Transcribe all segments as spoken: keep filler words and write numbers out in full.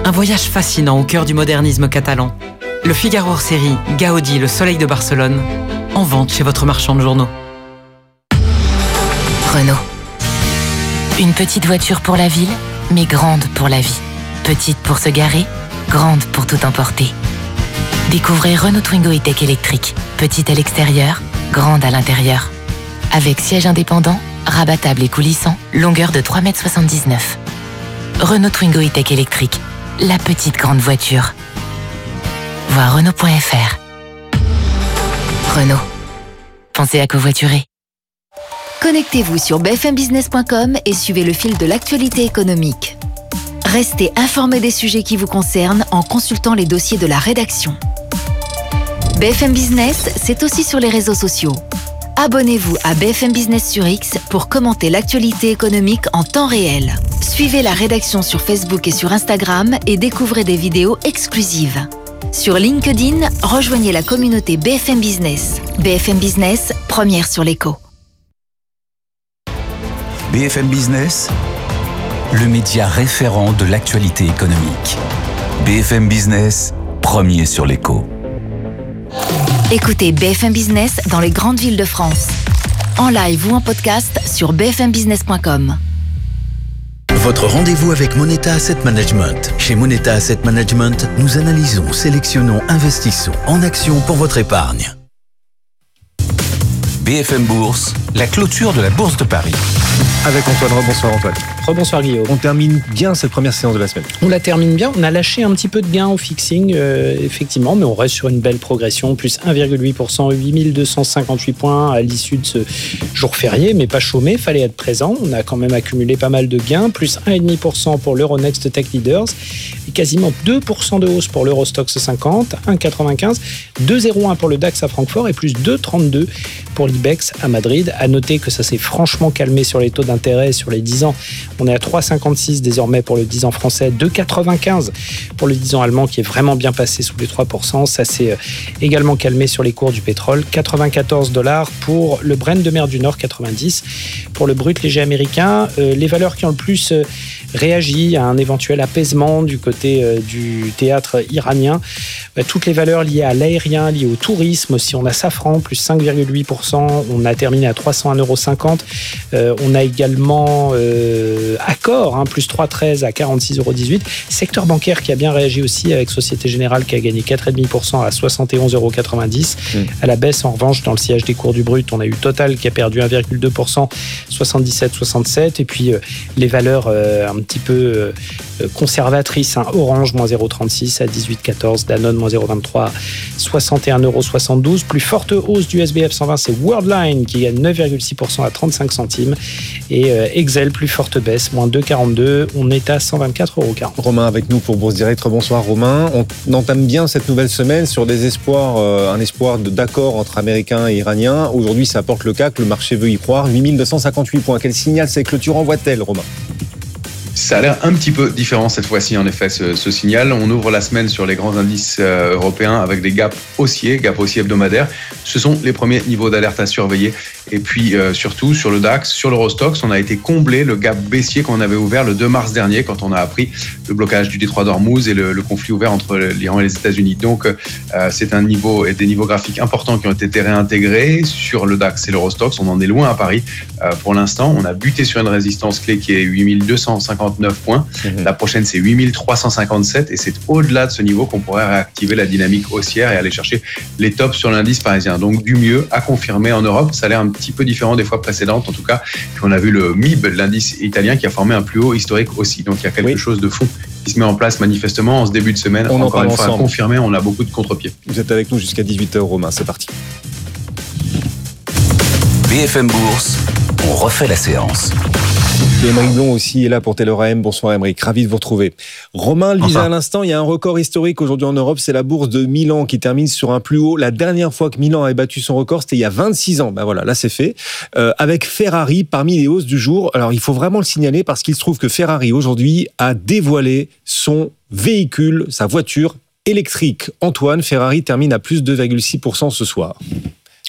Un voyage fascinant au cœur du modernisme catalan. Le Figaro hors série Gaudi, le soleil de Barcelone, en vente chez votre marchand de journaux. Renault. Une petite voiture pour la ville, mais grande pour la vie. Petite pour se garer, grande pour tout emporter. Découvrez Renault Twingo E-Tech électrique. Petite à l'extérieur, grande à l'intérieur. Avec siège indépendant, rabattable et coulissant, longueur de trois virgule soixante-dix-neuf mètres. Renault Twingo E-Tech électrique. La petite grande voiture. Voir Renault point F R. Renault. Pensez à covoiturer. Connectez-vous sur b f m business point com et suivez le fil de l'actualité économique. Restez informés des sujets qui vous concernent en consultant les dossiers de la rédaction. B F M Business, c'est aussi sur les réseaux sociaux. Abonnez-vous à B F M Business sur X pour commenter l'actualité économique en temps réel. Suivez la rédaction sur Facebook et sur Instagram et découvrez des vidéos exclusives. Sur LinkedIn, rejoignez la communauté B F M Business. B F M Business, première sur l'écho. B F M Business, le média référent de l'actualité économique. B F M Business, premier sur l'écho. Écoutez B F M Business dans les grandes villes de France. En live ou en podcast sur b f m business point com. Votre rendez-vous avec Moneta Asset Management. Chez Moneta Asset Management, nous analysons, sélectionnons, investissons en actions pour votre épargne. B F M Bourse, la clôture de la Bourse de Paris. Avec Antoine Rob, bonsoir Antoine. Rebonsoir Guillaume. On termine bien cette première séance de la semaine. On la termine bien, on a lâché un petit peu de gain au fixing, euh, effectivement, mais on reste sur une belle progression, plus un virgule huit pour cent, huit mille deux cent cinquante-huit points à l'issue de ce jour férié, mais pas chômé, fallait être présent. On a quand même accumulé pas mal de gains, plus un virgule cinq pour cent pour l'Euronext Tech Leaders, et quasiment deux pour cent de hausse pour l'Eurostoxx cinquante, un virgule quatre-vingt-quinze, deux virgule zéro un pour le DAX à Francfort et plus deux virgule trente-deux pour l'Ibex à Madrid. À noter que ça s'est franchement calmé sur les taux d'intérêt sur les dix ans. On est à trois virgule cinquante-six désormais pour le dix ans français, deux virgule quatre-vingt-quinze pour le dix ans allemand qui est vraiment bien passé sous les trois pour cent. Ça s'est également calmé sur les cours du pétrole, quatre-vingt-quatorze dollars pour le Brent de mer du Nord, quatre-vingt-dix pour le brut léger américain. Euh, les valeurs qui ont le plus euh, réagi à un éventuel apaisement du côté euh, du théâtre iranien, euh, toutes les valeurs liées à l'aérien, liées au tourisme aussi. On a Safran, plus cinq virgule huit pour cent, on a terminé à trois cent un virgule cinquante euros. Euh, on a également euh, Accor, hein, plus trois virgule treize à quarante-six virgule dix-huit euros. Secteur bancaire qui a bien réagi aussi avec Société Générale qui a gagné quatre virgule cinq pour cent à soixante et onze virgule quatre-vingt-dix euros. Mmh. À la baisse, en revanche, dans le sillage des cours du brut, on a eu Total qui a perdu un virgule deux pour cent, soixante-dix-sept virgule soixante-sept. Et puis euh, les valeurs euh, un petit peu euh, conservatrices, hein, Orange, moins zéro virgule trente-six à dix-huit virgule quatorze, Danone, moins zéro virgule vingt-trois, soixante et un virgule soixante-douze euros. Plus forte hausse du S B F cent vingt, c'est Worldline qui gagne neuf virgule six pour cent à trente-cinq centimes. Et euh, Excel, plus forte baisse, moins deux virgule quarante-deux, on est à cent vingt-quatre virgule quarante euros. Romain avec nous pour Bourse Direct. Bonsoir Romain. On entame bien cette nouvelle semaine sur des espoirs, euh, un espoir de, d'accord entre Américains et Iraniens. Aujourd'hui, ça porte le cas que le marché veut y croire. huit mille deux cent cinquante-huit points. Quel signal ces clôtures envoient-elles, Romain ? Ça a l'air un petit peu différent cette fois-ci, en effet, ce, ce signal. On ouvre la semaine sur les grands indices euh, européens avec des gaps haussiers, gaps haussiers hebdomadaires. Ce sont les premiers niveaux d'alerte à surveiller. Et puis, euh, surtout, sur le DAX, sur l'Eurostoxx, on a été comblé le gap baissier qu'on avait ouvert le deux mars dernier quand on a appris le blocage du détroit d'Ormuz et le, le conflit ouvert entre l'Iran et les États-Unis. Donc, euh, c'est un niveau et des niveaux graphiques importants qui ont été réintégrés sur le DAX et l'Eurostoxx. On en est loin à Paris euh, pour l'instant. On a buté sur une résistance clé qui est huit mille deux cent cinquante-neuf points. Mmh. La prochaine, c'est huit mille trois cent cinquante-sept et c'est au-delà de ce niveau qu'on pourrait réactiver la dynamique haussière et aller chercher les tops sur l'indice parisien. Donc, du mieux à confirmer en Europe. Ça a l'air un petit peu différent des fois précédentes, en tout cas. Puis on a vu le M I B, l'indice italien, qui a formé un plus haut historique aussi. Donc, il y a quelque oui. chose de fond qui se met en place manifestement en ce début de semaine. On Encore une fois, ensemble. à confirmer, on a beaucoup de contre-pieds. Vous êtes avec nous jusqu'à dix-huit heures, Romain. C'est parti. B F M Bourse, on refait la séance. Et Émeric Blond aussi est là pour Taylor A M. Bonsoir Émeric, ravi de vous retrouver. Romain le disait enfin. à l'instant, il y a un record historique aujourd'hui en Europe, c'est la bourse de Milan qui termine sur un plus haut. La dernière fois que Milan avait battu son record, c'était il y a vingt-six ans. Ben voilà, là c'est fait. Euh, avec Ferrari parmi les hausses du jour. Alors il faut vraiment le signaler parce qu'il se trouve que Ferrari aujourd'hui a dévoilé son véhicule, sa voiture électrique. Antoine, Ferrari termine à plus deux virgule six pour cent ce soir.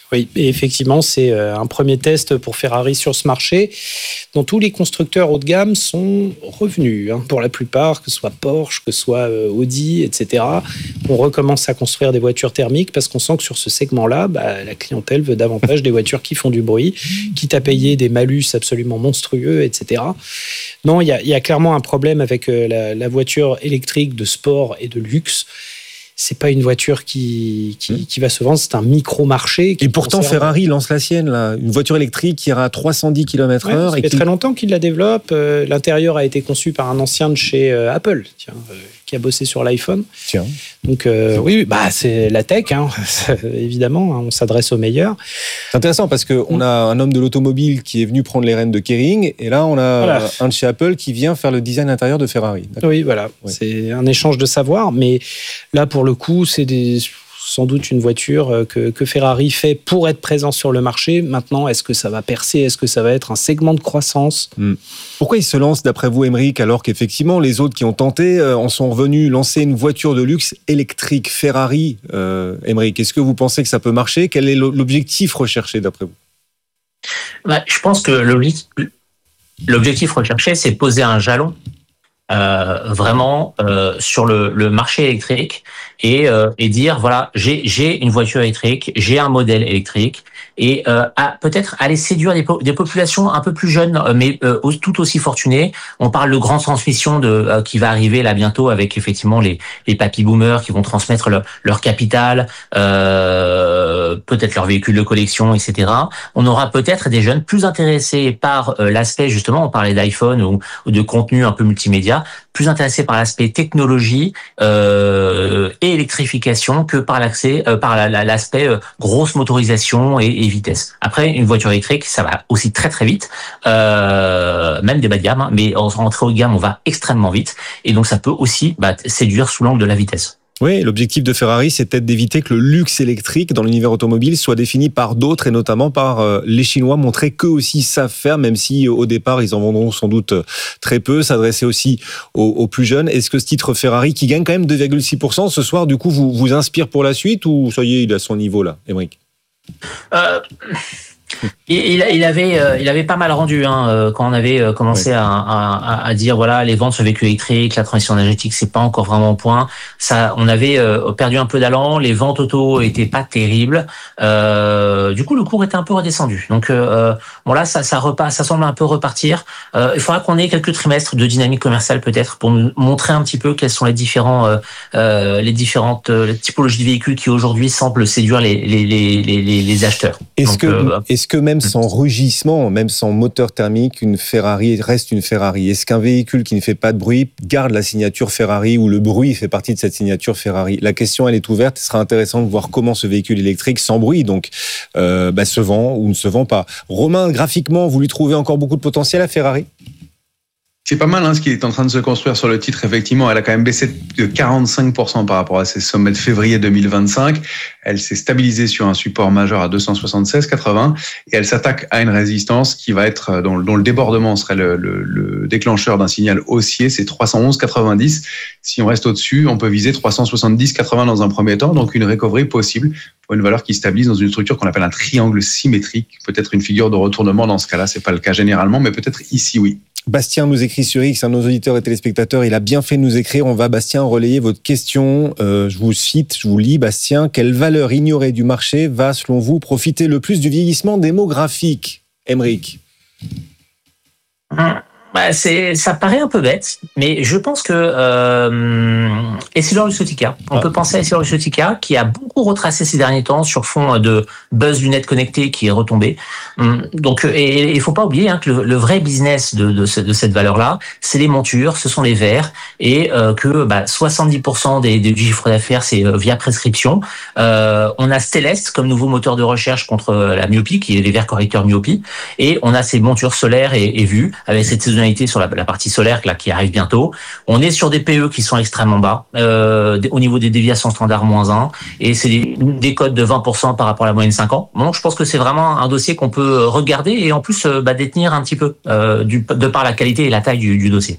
Oui, et effectivement, c'est un premier test pour Ferrari sur ce marché, dont tous les constructeurs haut de gamme sont revenus. Hein, pour la plupart, que ce soit Porsche, que ce soit Audi, et cetera. On recommence à construire des voitures thermiques parce qu'on sent que sur ce segment-là, bah, la clientèle veut davantage des voitures qui font du bruit, quitte à payer des malus absolument monstrueux, et cetera. Non, il y a, y a clairement un problème avec la, la voiture électrique de sport et de luxe. C'est pas une voiture qui, qui, qui va se vendre, c'est un micro-marché. Et pourtant, concerne... Ferrari lance la sienne, là. Une voiture électrique qui ira à trois cent dix kilomètres heure. Ouais, ça fait qui... très longtemps qu'il la développe. Euh, l'intérieur a été conçu par un ancien de chez euh, Apple, tiens, euh, qui a bossé sur l'iPhone. Tiens. Donc, euh, oui, bah, c'est la tech, hein. Évidemment, hein, on s'adresse aux meilleurs. C'est intéressant parce qu'on a un homme de l'automobile qui est venu prendre les rênes de Kering, et là, on a voilà. un de chez Apple qui vient faire le design intérieur de Ferrari. D'accord. Oui, voilà. Ouais. C'est un échange de savoir, mais là, pour le coup, c'est des, sans doute une voiture que, que Ferrari fait pour être présent sur le marché. Maintenant, est-ce que ça va percer ? Est-ce que ça va être un segment de croissance ? hmm. Pourquoi il se lance, d'après vous, Aymeric, alors qu'effectivement, les autres qui ont tenté euh, en sont revenus lancer une voiture de luxe électrique Ferrari, euh, Aymeric, est-ce que vous pensez que ça peut marcher ? Quel est l'objectif recherché, d'après vous ? Bah, je pense que l'objectif, l'objectif recherché, c'est poser un jalon Euh, vraiment euh, sur le, le marché électrique et, euh, et dire voilà j'ai j'ai une voiture électrique, j'ai un modèle électrique et euh, à, peut-être aller séduire des, po- des populations un peu plus jeunes mais euh, tout aussi fortunées. On parle de grande transmission de euh, qui va arriver là bientôt avec effectivement les les papy boomers qui vont transmettre leur, leur capital, euh, peut-être leur véhicule de collection, et cetera. On aura peut-être des jeunes plus intéressés par euh, l'aspect justement, on parlait d'iPhone ou, ou de contenu un peu multimédia, plus intéressés par l'aspect technologie euh, et électrification que par l'accès, euh, par la, la, l'aspect euh, grosse motorisation et, et vitesse. Après, une voiture électrique, ça va aussi très très vite, euh, même des bas de gamme, hein, mais en entrée haut de gamme, on va extrêmement vite, et donc ça peut aussi bah, séduire sous l'angle de la vitesse. Oui, l'objectif de Ferrari, c'est peut-être d'éviter que le luxe électrique dans l'univers automobile soit défini par d'autres et notamment par euh, les Chinois, montrer qu'eux aussi savent faire, même si au départ, ils en vendront sans doute très peu, s'adresser aussi aux, aux plus jeunes. Est-ce que ce titre Ferrari, qui gagne quand même deux virgule six pour cent ce soir, du coup, vous, vous inspire pour la suite ou ça y est, il est à son niveau là, Aymeric ? euh... Il, il avait, euh, il avait pas mal rendu hein, euh, quand on avait euh, commencé ouais. à, à, à dire voilà les ventes sur véhicules électriques, la transition énergétique c'est pas encore vraiment au point. Ça, on avait euh, perdu un peu d'allant, les ventes auto étaient pas terribles. Euh, du coup le cours était un peu redescendu. Donc euh, bon là ça, ça repasse, ça semble un peu repartir. Euh, il faudra qu'on ait quelques trimestres de dynamique commerciale peut-être pour nous montrer un petit peu quels sont les différents, euh, euh, les différentes euh, typologies de véhicules qui aujourd'hui semblent séduire les les les les, les acheteurs. Est-ce Donc, que euh, Est-ce que même sans rugissement, même sans moteur thermique, une Ferrari reste une Ferrari ? Est-ce qu'un véhicule qui ne fait pas de bruit garde la signature Ferrari ou le bruit fait partie de cette signature Ferrari ? La question, elle est ouverte. Ce sera intéressant de voir comment ce véhicule électrique sans bruit donc, euh, bah, se vend ou ne se vend pas. Romain, graphiquement, vous lui trouvez encore beaucoup de potentiel à Ferrari ? C'est pas mal hein, ce qui est en train de se construire sur le titre. Effectivement, elle a quand même baissé de quarante-cinq pour cent par rapport à ses sommets de février deux mille vingt-cinq. Elle s'est stabilisée sur un support majeur à deux cent soixante-seize virgule quatre-vingts et elle s'attaque à une résistance qui va être dont, dont le débordement serait le, le, le déclencheur d'un signal haussier. C'est trois cent onze virgule quatre-vingt-dix. Si on reste au-dessus, on peut viser trois cent soixante-dix virgule quatre-vingts dans un premier temps. Donc une recovery possible pour une valeur qui stabilise dans une structure qu'on appelle un triangle symétrique. Peut-être une figure de retournement dans ce cas-là. C'est pas le cas généralement, mais peut-être ici oui. Bastien nous écrit sur X, un de nos auditeurs et téléspectateurs, il a bien fait de nous écrire. On va, Bastien, relayer votre question. Euh, je vous cite, je vous lis, Bastien. Quelle valeur ignorée du marché va, selon vous, profiter le plus du vieillissement démographique ? Aymeric. Hum. Bah, c'est, ça paraît un peu bête, mais je pense que euh, EssilorLuxottica, on ah. peut penser à EssilorLuxottica qui a beaucoup retracé ces derniers temps sur fond de buzz lunettes connectées qui est retombé. Donc, et il faut pas oublier hein, que le, le vrai business de, de, ce, de cette valeur-là, c'est les montures, ce sont les verres, et euh, que bah, soixante-dix pour cent des, des chiffres d'affaires c'est via prescription. Euh, on a Stellest comme nouveau moteur de recherche contre la myopie, qui est les verres correcteurs myopie, et on a ces montures solaires et, et vues avec cette saisonnalité sur la, la partie solaire là, qui arrive bientôt. On est sur des P E qui sont extrêmement bas euh, au niveau des déviations standard moins un et c'est des, des codes de vingt pour cent par rapport à la moyenne cinq ans. Donc je pense que c'est vraiment un dossier qu'on peut regarder et en plus euh, bah, détenir un petit peu euh, du, de par la qualité et la taille du, du dossier.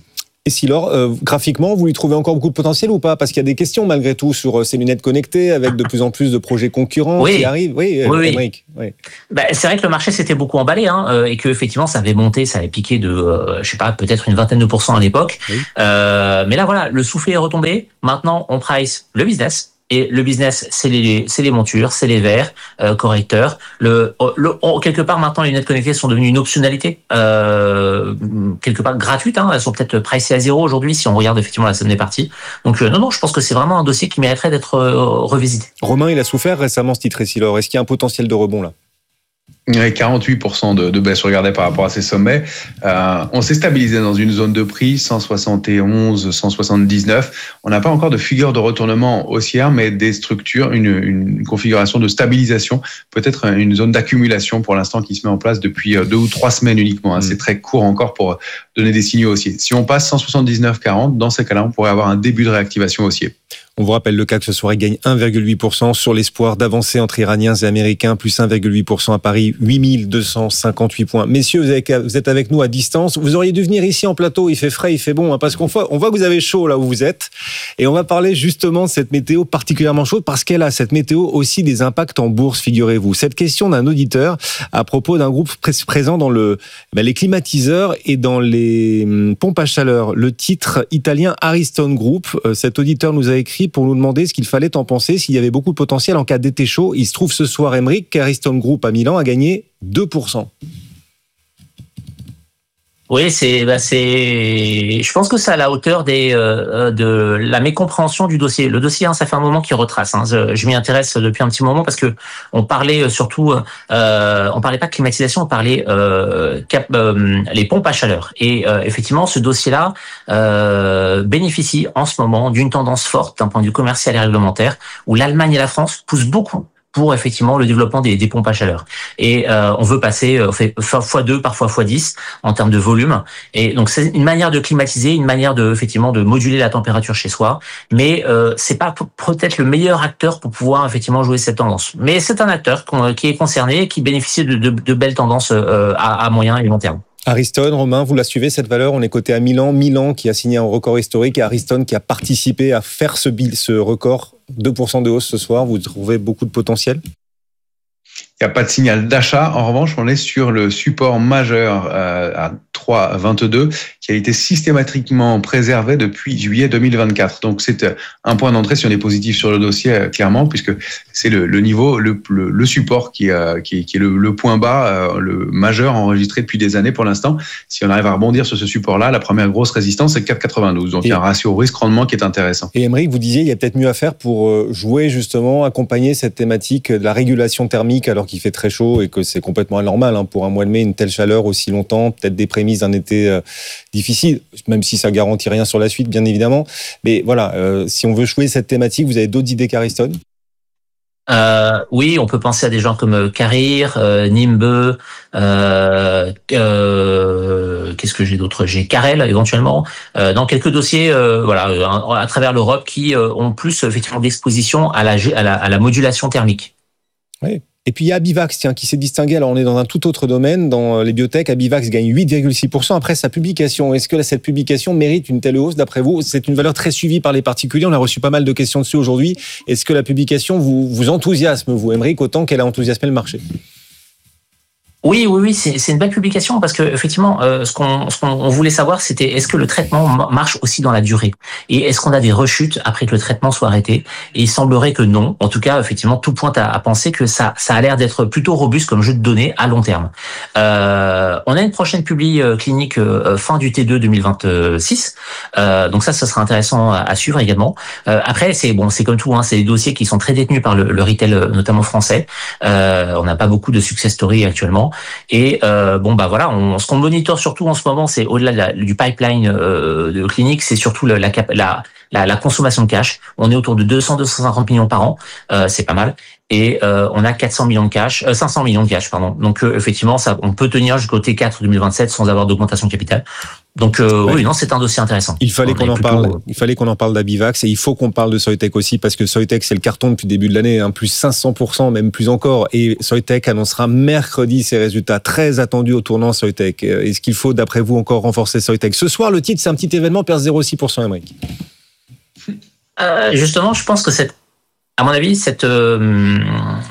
Essilor, euh, graphiquement, vous lui trouvez encore beaucoup de potentiel ou pas? Parce qu'il y a des questions malgré tout sur ces lunettes connectées avec de plus en plus de projets concurrents oui. qui arrivent. Oui, oui, Aymeric. Oui. Oui. Bah, c'est vrai que le marché s'était beaucoup emballé hein, euh, et que effectivement ça avait monté, ça avait piqué de, euh, je sais pas, peut-être une vingtaine de pourcents à l'époque. Oui. Euh, mais là voilà, le soufflet est retombé. Maintenant, on price le business. Et le business, c'est les, c'est les montures, c'est les verres, euh, correcteurs. Le, le, on, quelque part maintenant, les lunettes connectées sont devenues une optionnalité, euh, quelque part gratuite. Hein, elles sont peut-être pricées à zéro aujourd'hui si on regarde effectivement la somme des parties. Donc euh, non, non, je pense que c'est vraiment un dossier qui mériterait d'être euh, revisité. Romain, il a souffert récemment ce titre Essilor. Est-ce qu'il y a un potentiel de rebond là? quarante-huit pour cent de, de baisse, regardez par rapport à ces sommets. Euh, on s'est stabilisé dans une zone de prix, cent soixante et onze, cent soixante-dix-neuf. On n'a pas encore de figure de retournement haussière, mais des structures, une, une configuration de stabilisation, peut-être une zone d'accumulation pour l'instant qui se met en place depuis deux ou trois semaines uniquement. Hein. Mmh. C'est très court encore pour donner des signaux haussiers. Si on passe cent soixante-dix-neuf quarante, dans ces cas-là, on pourrait avoir un début de réactivation haussier. On vous rappelle, le C A C ce soir, il gagne un virgule huit pour cent sur l'espoir d'avancer entre Iraniens et Américains, plus un virgule huit pour cent à Paris, huit mille deux cent cinquante-huit points. Messieurs, vous êtes avec nous à distance. Vous auriez dû venir ici en plateau, il fait frais, il fait bon, hein, parce qu'on voit, on voit que vous avez chaud là où vous êtes. Et on va parler justement de cette météo particulièrement chaude, parce qu'elle a, cette météo, aussi des impacts en bourse, figurez-vous. Cette question d'un auditeur à propos d'un groupe présent dans le, ben, les climatiseurs et dans les pompes à chaleur. Le titre italien Ariston Group. Cet auditeur nous a écrit pour nous demander ce qu'il fallait en penser, s'il y avait beaucoup de potentiel en cas d'été chaud. Il se trouve ce soir, Aymeric, qu'Ariston Group à Milan a gagné deux pour cent. Oui, c'est, bah c'est, je pense que c'est à la hauteur des, euh, de la mécompréhension du dossier. Le dossier, hein, ça fait un moment qu'il retrace. Hein. Je, je m'y intéresse depuis un petit moment parce que on parlait surtout, euh, on parlait pas de climatisation, on parlait euh, cap, euh, les pompes à chaleur. Et euh, effectivement, ce dossier-là euh, bénéficie en ce moment d'une tendance forte d'un point de vue commercial et réglementaire, où l'Allemagne et la France poussent beaucoup pour effectivement le développement des, des pompes à chaleur. Et euh, on veut passer, on fait fois deux, parfois fois dix en termes de volume. Et donc c'est une manière de climatiser, une manière de effectivement de moduler la température chez soi. Mais euh, c'est pas peut-être le meilleur acteur pour pouvoir effectivement jouer cette tendance. Mais c'est un acteur qui est concerné, qui bénéficie de, de, de belles tendances euh, à, à moyen et long terme. Ariston, Romain, vous la suivez cette valeur? On est coté à Milan. Milan qui a signé un record historique et Ariston qui a participé à faire ce, ce record. deux pour cent de hausse ce soir. Vous trouvez beaucoup de potentiel? Il n'y a pas de signal d'achat. En revanche, on est sur le support majeur euh, à trois virgule vingt-deux qui a été systématiquement préservé depuis juillet deux mille vingt-quatre. Donc, c'est un point d'entrée si on est positif sur le dossier, euh, clairement, puisque c'est le, le niveau, le, le, le support qui, euh, qui, qui est le, le point bas, euh, le majeur enregistré depuis des années pour l'instant. Si on arrive à rebondir sur ce support-là, la première grosse résistance, c'est quatre virgule quatre-vingt-douze. Donc, et il y a un ratio risque-rendement qui est intéressant. Et Aymeric, vous disiez, il y a peut-être mieux à faire pour jouer, justement, accompagner cette thématique de la régulation thermique alors qu'il fait très chaud et que c'est complètement anormal hein, pour un mois de mai, une telle chaleur aussi longtemps, peut-être des prémices d'un été euh, difficile, même si ça garantit rien sur la suite, bien évidemment. Mais voilà, euh, si on veut jouer cette thématique, vous avez d'autres idées qu'Ariston? Euh, oui, on peut penser à des gens comme Carrier, euh, Nimbe, euh, euh, qu'est-ce que j'ai d'autre? J'ai Carrel éventuellement, euh, dans quelques dossiers, euh, voilà, à travers l'Europe qui euh, ont plus effectivement d'exposition à la, à la à la modulation thermique. Oui. Et puis il y a Abivax, tiens, qui s'est distingué. Alors on est dans un tout autre domaine, dans les biotech. Abivax gagne huit virgule six pour cent après sa publication. Est-ce que cette publication mérite une telle hausse d'après vous? C'est une valeur très suivie par les particuliers. On a reçu pas mal de questions dessus aujourd'hui. Est-ce que la publication vous, vous enthousiasme, vous, Aymeric, autant qu'elle a enthousiasmé le marché? Oui, oui, oui, c'est, c'est une belle publication parce que effectivement, euh, ce qu'on, ce qu'on on voulait savoir, c'était est-ce que le traitement marche aussi dans la durée et est-ce qu'on a des rechutes après que le traitement soit arrêté? Et il semblerait que non. En tout cas, effectivement, tout pointe à, à penser que ça, ça a l'air d'être plutôt robuste comme jeu de données à long terme. Euh, on a une prochaine publi clinique euh, fin du T deux deux mille vingt-six, euh, donc ça, ça sera intéressant à, à suivre également. Euh, après, c'est bon, c'est comme tout, hein, c'est des dossiers qui sont très détenus par le, le retail, notamment français. Euh, on n'a pas beaucoup de success story actuellement. Et euh, bon bah voilà, on, ce qu'on monitore surtout en ce moment, c'est au-delà de la, du pipeline euh, de clinique, c'est surtout la, la, la la, la consommation de cash. On est autour de deux cents à deux cent cinquante millions par an, euh, c'est pas mal. Et euh, on a quatre cents millions de cash, euh, cinq cents millions de cash, pardon. Donc euh, effectivement, ça, on peut tenir jusqu'au T quatre deux mille vingt-sept sans avoir d'augmentation de capital. Donc euh, ouais. oui, non, c'est un dossier intéressant. Il fallait on qu'on en plutôt... parle. Il fallait qu'on en parle d'Abivax et il faut qu'on parle de Soitec aussi parce que Soitec c'est le carton depuis le début de l'année, hein, plus cinq cents pour cent, même plus encore. Et Soitec annoncera mercredi ses résultats très attendus au tournant Soitec. Est-ce qu'il faut, d'après vous, encore renforcer Soitec? Ce soir, le titre, c'est un petit événement, perd zéro virgule six pour cent, Aymeric. Euh, justement, je pense que cette, à mon avis, cette euh,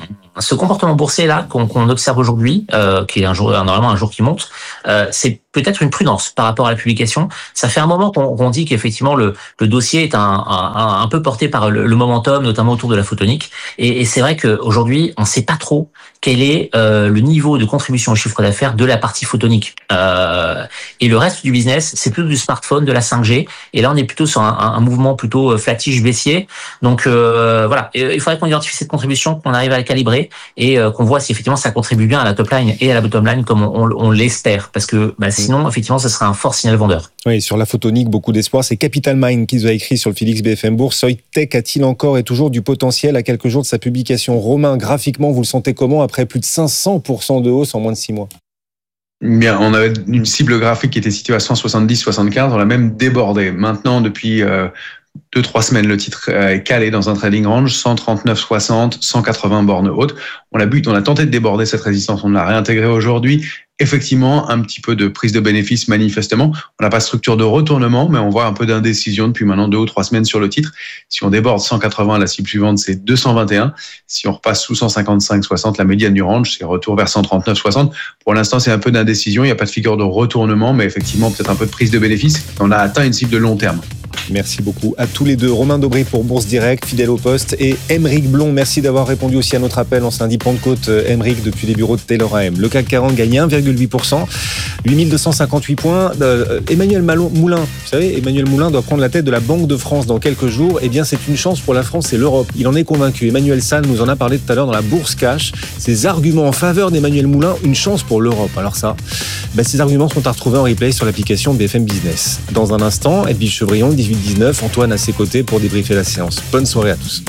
ce comportement boursier là qu'on, qu'on observe aujourd'hui, euh, qui est un jour normalement un jour qui monte, euh, c'est peut-être une prudence par rapport à la publication. Ça fait un moment qu'on, qu'on dit qu'effectivement le, le dossier est un, un, un peu porté par le, le momentum, notamment autour de la photonique. Et, et c'est vrai qu'aujourd'hui, on ne sait pas trop quel est euh, le niveau de contribution au chiffre d'affaires de la partie photonique. Euh, et le reste du business, c'est plutôt du smartphone, de la cinq G. Et là, on est plutôt sur un, un mouvement plutôt flattish baissier. Donc euh, voilà, et il faudrait qu'on identifie cette contribution, qu'on arrive à la calibrer et euh, qu'on voit si effectivement ça contribue bien à la top line et à la bottom line comme on, on, on l'espère. Parce que bah, sinon, effectivement, ce serait un fort signal vendeur. Oui, sur la photonique, beaucoup d'espoir. C'est Capital Mind qui nous a écrit sur le Félix B F M Bourse. Soitec a-t-il encore et toujours du potentiel à quelques jours de sa publication? Romain, graphiquement, vous le sentez comment après plus de cinq cents pour cent de hausse en moins de six mois? Bien, on avait une cible graphique qui était située à cent soixante-dix soixante-quinze, on l'a même débordé. Maintenant, depuis euh, deux trois semaines, le titre est calé dans un trading range, cent trente-neuf soixante, cent quatre-vingts bornes hautes. On a but, on a tenté de déborder cette résistance, on l'a réintégrée aujourd'hui. Effectivement, un petit peu de prise de bénéfice manifestement. On n'a pas de structure de retournement, mais on voit un peu d'indécision depuis maintenant deux ou trois semaines sur le titre. Si on déborde cent quatre-vingts, la cible suivante, c'est deux cent vingt et un. Si on repasse sous cent cinquante-cinq soixante, la médiane du range, c'est retour vers cent trente-neuf soixante. Pour l'instant, c'est un peu d'indécision. Il n'y a pas de figure de retournement, mais effectivement, peut-être un peu de prise de bénéfice. On a atteint une cible de long terme. Merci beaucoup à tous les deux. Romain Dobré pour Bourse Direct, fidèle au poste, et Aymeric Blond, merci d'avoir répondu aussi à notre appel en ce lundi Pentecôte. Aymeric, depuis les bureaux de Taylor A M. Le C A C quarante gagne un virgule huit pour cent, huit mille deux cent cinquante-huit points. Euh, Emmanuel Moulin, vous savez, Emmanuel Moulin doit prendre la tête de la Banque de France dans quelques jours. Eh bien, c'est une chance pour la France et l'Europe. Il en est convaincu. Emmanuel Salle nous en a parlé tout à l'heure dans la Bourse Cash. Ses arguments en faveur d'Emmanuel Moulin, une chance pour l'Europe. Alors ça, ben, ces arguments sont à retrouver en replay sur l'application B F M Business. Dans un instant, Edwige Chevrillon, dix-huit dix-neuf, Antoine à ses côtés pour débriefer la séance. Bonne soirée à tous.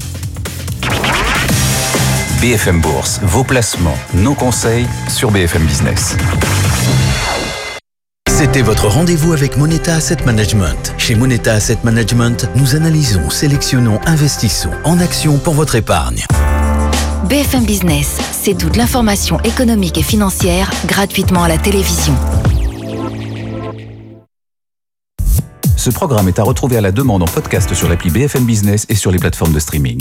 B F M Bourse, vos placements, nos conseils sur B F M Business. C'était votre rendez-vous avec Moneta Asset Management. Chez Moneta Asset Management, nous analysons, sélectionnons, investissons en action pour votre épargne. B F M Business, c'est toute l'information économique et financière gratuitement à la télévision. Ce programme est à retrouver à la demande en podcast sur l'appli B F M Business et sur les plateformes de streaming.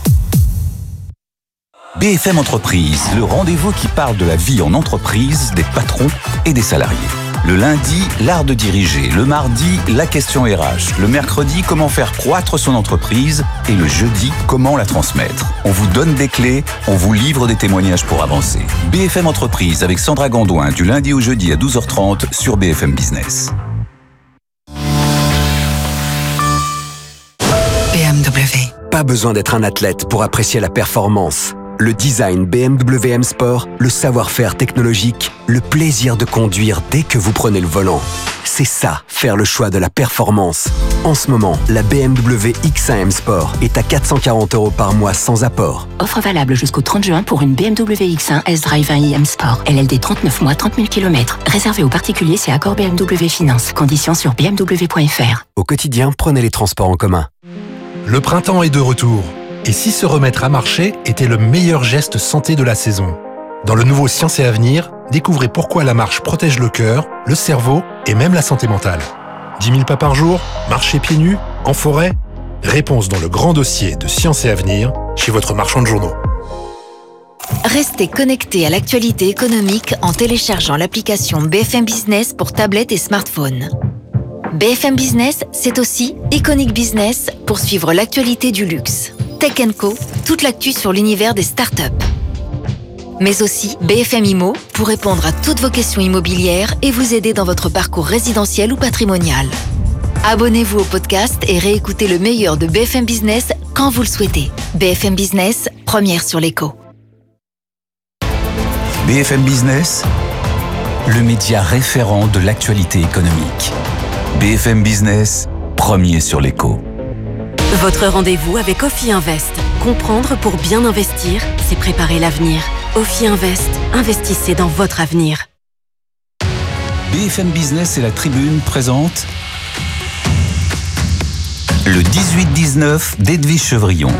B F M Entreprise, le rendez-vous qui parle de la vie en entreprise, des patrons et des salariés. Le lundi, l'art de diriger. Le mardi, la question R H. Le mercredi, comment faire croître son entreprise. Et le jeudi, comment la transmettre. On vous donne des clés, on vous livre des témoignages pour avancer. B F M Entreprise avec Sandra Gondouin du lundi au jeudi à douze heures trente sur B F M Business. B M W. Pas besoin d'être un athlète pour apprécier la performance. Le design B M W M Sport, le savoir-faire technologique, le plaisir de conduire dès que vous prenez le volant. C'est ça, faire le choix de la performance. En ce moment, la B M W X un M Sport est à quatre cent quarante euros par mois sans apport. Offre valable jusqu'au trente juin pour une B M W X un S-Drive un i M Sport. L L D trente-neuf mois, trente mille kilomètres. Réservé aux particuliers, c'est accord B M W Finance. Conditions sur b m w point f r. Au quotidien, prenez les transports en commun. Le printemps est de retour. Et si se remettre à marcher était le meilleur geste santé de la saison? Dans le nouveau Science et Avenir, découvrez pourquoi la marche protège le cœur, le cerveau et même la santé mentale. dix mille pas par jour, marcher pieds nus, en forêt? Réponse dans le grand dossier de Science et Avenir, chez votre marchand de journaux. Restez connectés à l'actualité économique en téléchargeant l'application B F M Business pour tablettes et smartphones. B F M Business, c'est aussi Iconic Business pour suivre l'actualité du luxe. Tech and Co, toute l'actu sur l'univers des startups. Mais aussi B F M Immo pour répondre à toutes vos questions immobilières et vous aider dans votre parcours résidentiel ou patrimonial. Abonnez-vous au podcast et réécoutez le meilleur de B F M Business quand vous le souhaitez. B F M Business, première sur l'écho. B F M Business, le média référent de l'actualité économique. B F M Business, premier sur l'éco. Votre rendez-vous avec Ophi Invest. Comprendre pour bien investir, c'est préparer l'avenir. Ophi Invest, investissez dans votre avenir. B F M Business et la Tribune présentent le dix-huit dix-neuf d'Edwige Chevrillon.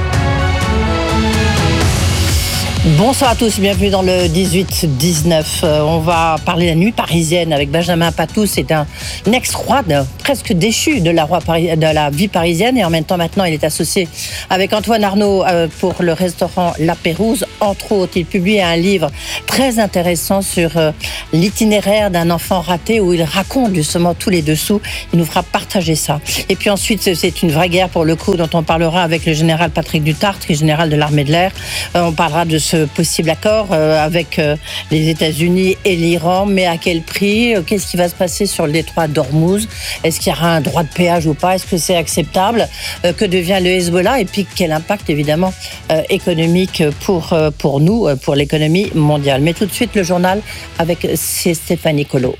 Bonsoir à tous, bienvenue dans le dix-huit dix-neuf. Euh, on va parler de la nuit parisienne avec Benjamin Patou. C'est un ex-roi de, presque déchu de la, roi Pari- de la vie parisienne et en même temps maintenant il est associé avec Antoine Arnaud euh, pour le restaurant La Pérouse. Entre autres, il publie un livre très intéressant sur euh, l'itinéraire d'un enfant raté où il raconte justement tous les dessous. Il nous fera partager ça. Et puis ensuite, c'est une vraie guerre pour le coup dont on parlera avec le général Patrick Dutart, qui est général de l'armée de l'air. Euh, on parlera de ce possible accord euh, avec euh, les États-Unis et l'Iran, mais à quel prix? Qu'est-ce qui va se passer sur le détroit d'Ormuz? Est-ce qu'il y aura un droit de péage ou pas? Est-ce que c'est acceptable? euh, Que devient le Hezbollah? Et puis quel impact évidemment euh, économique pour, euh, pour nous, euh, pour l'économie mondiale? Mais tout de suite le journal avec Stéphanie Colo.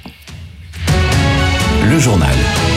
Le journal.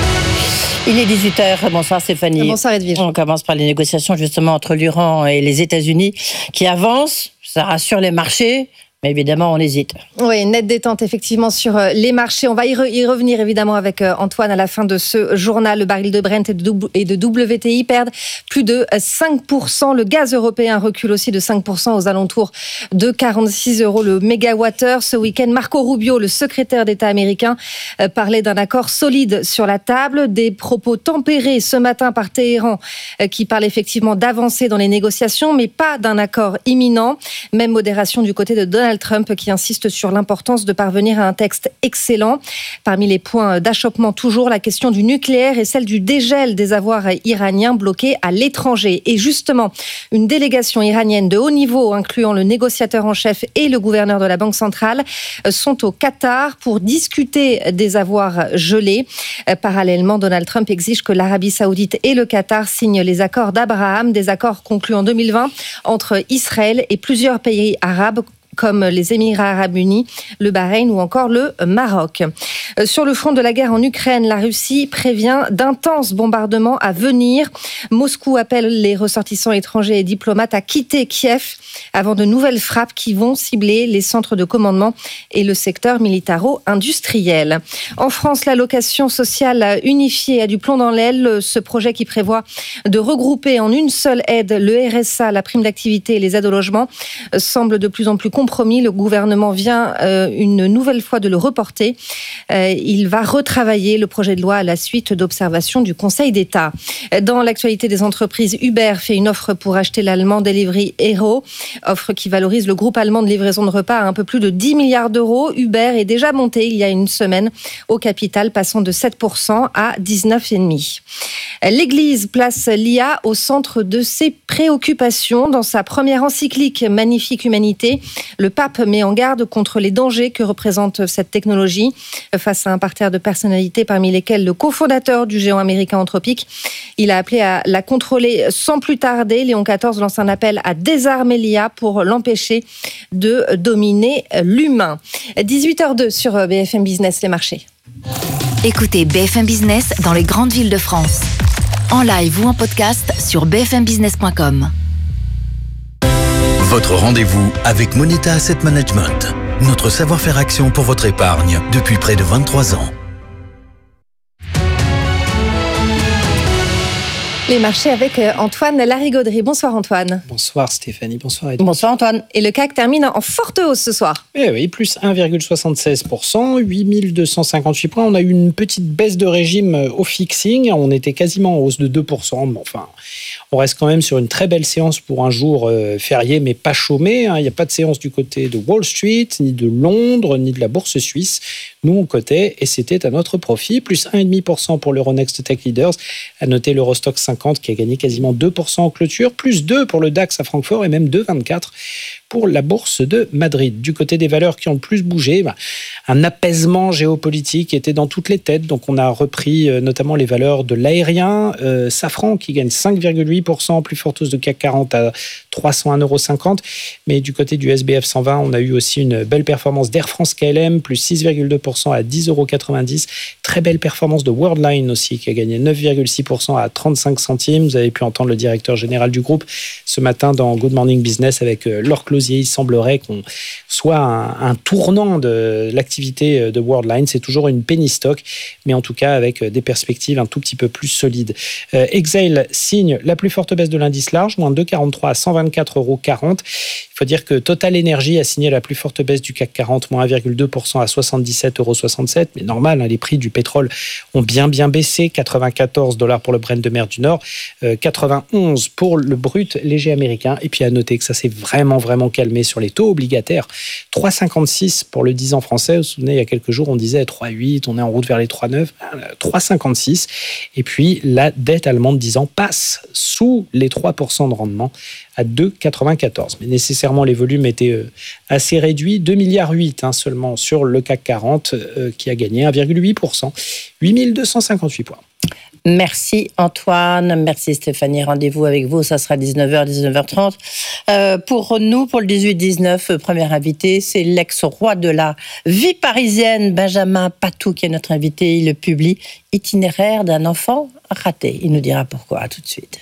Il est dix-huit heures. Bonsoir Stéphanie. Bonsoir Edwige. On commence par les négociations justement entre l'Iran et les États-Unis qui avancent. Ça rassure les marchés. Mais évidemment, on hésite. Oui, nette détente effectivement sur les marchés. On va y, re- y revenir évidemment avec Antoine à la fin de ce journal. Le baril de Brent et de, w- et de W T I perdent plus de cinq pour cent. Le gaz européen recule aussi de cinq pour cent aux alentours de quarante-six euros le mégawattheure. Ce week-end, Marco Rubio, le secrétaire d'État américain, parlait d'un accord solide sur la table. Des propos tempérés ce matin par Téhéran qui parle effectivement d'avancer dans les négociations, mais pas d'un accord imminent. Même modération du côté de Donald Trump qui insiste sur l'importance de parvenir à un texte excellent. Parmi les points d'achoppement, toujours la question du nucléaire et celle du dégel des avoirs iraniens bloqués à l'étranger. Et justement, une délégation iranienne de haut niveau, incluant le négociateur en chef et le gouverneur de la Banque centrale, sont au Qatar pour discuter des avoirs gelés. Parallèlement, Donald Trump exige que l'Arabie saoudite et le Qatar signent les accords d'Abraham, des accords conclus en deux mille vingt entre Israël et plusieurs pays arabes, comme les Émirats arabes unis, le Bahreïn ou encore le Maroc. Sur le front de la guerre en Ukraine, la Russie prévient d'intenses bombardements à venir. Moscou appelle les ressortissants étrangers et diplomates à quitter Kiev avant de nouvelles frappes qui vont cibler les centres de commandement et le secteur militaro-industriel. En France, l'allocation sociale unifiée a du plomb dans l'aile. Ce projet qui prévoit de regrouper en une seule aide le R S A, la prime d'activité et les aides au logement semble de plus en plus compromis. Le gouvernement vient euh, une nouvelle fois de le reporter. Euh, il va retravailler le projet de loi à la suite d'observations du Conseil d'État. Dans l'actualité des entreprises, Uber fait une offre pour acheter l'allemand Delivery Hero, offre qui valorise le groupe allemand de livraison de repas à un peu plus de dix milliards d'euros. Uber est déjà monté il y a une semaine au capital, passant de sept pour cent à dix-neuf virgule cinq pour cent. L'Église place l'I A au centre de ses préoccupations. Dans sa première encyclique Magnifique Humanité, le pape met en garde contre les dangers que représente cette technologie face à un parterre de personnalités parmi lesquelles le cofondateur du géant américain Anthropic. Il a appelé à la contrôler sans plus tarder. Léon quatorze lance un appel à désarmer l'I A pour l'empêcher de dominer l'humain. dix-huit heures deux sur B F M Business, les marchés. Écoutez B F M Business dans les grandes villes de France. En live ou en podcast sur b f m business point com. Votre rendez-vous avec Moneta Asset Management. Notre savoir-faire action pour votre épargne depuis près de vingt-trois ans. Les marchés avec Antoine Larigauderie. Bonsoir Antoine. Bonsoir Stéphanie, bonsoir Edwige. Bonsoir Antoine. Et le C A C termine en forte hausse ce soir. Eh oui, plus un virgule soixante-seize pour cent, huit mille deux cent cinquante-huit points. On a eu une petite baisse de régime au fixing. On était quasiment en hausse de deux pour cent. Bon, enfin, on reste quand même sur une très belle séance pour un jour euh, férié, mais pas chômé. Hein. Il n'y a pas de séance du côté de Wall Street, ni de Londres, ni de la bourse suisse. Nous, on cotait et c'était à notre profit. Plus un virgule cinq pour cent pour l'Euronext Tech Leaders. À noter l'Eurostoxx cinquante qui a gagné quasiment deux pour cent en clôture. Plus deux pour le DAX à Francfort et même deux virgule vingt-quatre pour la bourse de Madrid. Du côté des valeurs qui ont le plus bougé, bah, un apaisement géopolitique était dans toutes les têtes. Donc on a repris euh, notamment les valeurs de l'aérien. Euh, Safran qui gagne cinq virgule huit pour cent, plus forte hausse de C A C quarante à trois cent un virgule cinquante euros. Mais du côté du S B F cent vingt, on a eu aussi une belle performance d'Air France K L M, plus six virgule deux pour cent à dix euros quatre-vingt-dix. Très belle performance de Worldline aussi, qui a gagné neuf virgule six pour cent à trente-cinq centimes. Vous avez pu entendre le directeur général du groupe ce matin dans Good Morning Business avec Laure Closier. Il semblerait qu'on soit un, un tournant de l'activité de Worldline. C'est toujours une penny stock, mais en tout cas avec des perspectives un tout petit peu plus solides. Euh, Exail signe la plus forte baisse de l'indice large, moins deux virgule quarante-trois à cent vingt-quatre euros quarante. Il faut dire que Total Energy a signé la plus forte baisse du C A C quarante, moins un virgule deux pour cent à soixante-dix-sept euros soixante-sept. Mais normal, hein, les prix du pétrole ont bien bien baissé. quatre-vingt-quatorze dollars pour le Brent de mer du Nord, euh, quatre-vingt-onze pour le brut léger américain. Et puis à noter que ça s'est vraiment vraiment calmé sur les taux obligataires. trois virgule cinquante-six pour le dix ans français. Vous vous souvenez, il y a quelques jours, on disait trois virgule huit, on est en route vers les trois virgule neuf. trois virgule cinquante-six. Et puis la dette allemande dix ans passe sous les trois pour cent de rendement à deux virgule quatre-vingt-quatorze. Mais nécessairement, les volumes étaient assez réduits. deux virgule huit milliards hein, seulement sur le C A C quarante euh, qui a gagné un virgule huit pour cent. huit mille deux cent cinquante-huit points. Merci Antoine, merci Stéphanie. Rendez-vous avec vous, ça sera dix-neuf heures, dix-neuf heures trente. Euh, pour nous, pour le dix-huit dix-neuf, premier invité, c'est l'ex-roi de la vie parisienne, Benjamin Patou, qui est notre invité. Il le publie, Itinéraire d'un enfant raté. Il nous dira pourquoi. À tout de suite.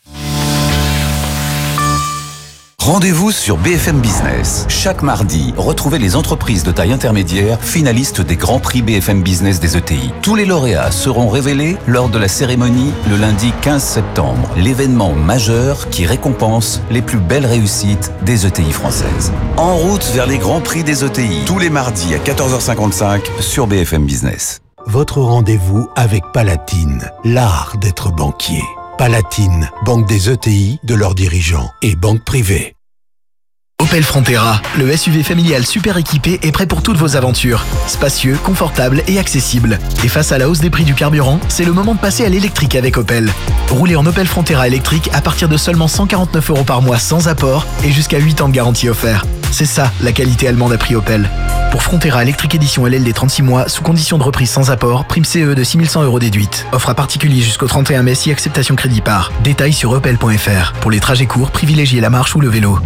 Rendez-vous sur B F M Business. Chaque mardi, retrouvez les entreprises de taille intermédiaire finalistes des Grands Prix B F M Business des E T I. Tous les lauréats seront révélés lors de la cérémonie le lundi quinze septembre. L'événement majeur qui récompense les plus belles réussites des E T I françaises. En route vers les Grands Prix des E T I. Tous les mardis à quatorze heures cinquante-cinq sur B F M Business. Votre rendez-vous avec Palatine, l'art d'être banquier. Palatine, banque des E T I, de leurs dirigeants et banque privée. Opel Frontera, le S U V familial super équipé est prêt pour toutes vos aventures. Spacieux, confortable et accessible. Et face à la hausse des prix du carburant, c'est le moment de passer à l'électrique avec Opel. Roulez en Opel Frontera électrique à partir de seulement cent quarante-neuf euros par mois sans apport et jusqu'à huit ans de garantie offert. C'est ça, la qualité allemande à prix Opel. Pour Frontera électrique édition L L D trente-six mois, sous condition de reprise sans apport, prime C E de six mille cent euros déduite. Offre à particulier jusqu'au trente et un mai si acceptation crédit par. Détails sur opel point f r. Pour les trajets courts, privilégiez la marche ou le vélo.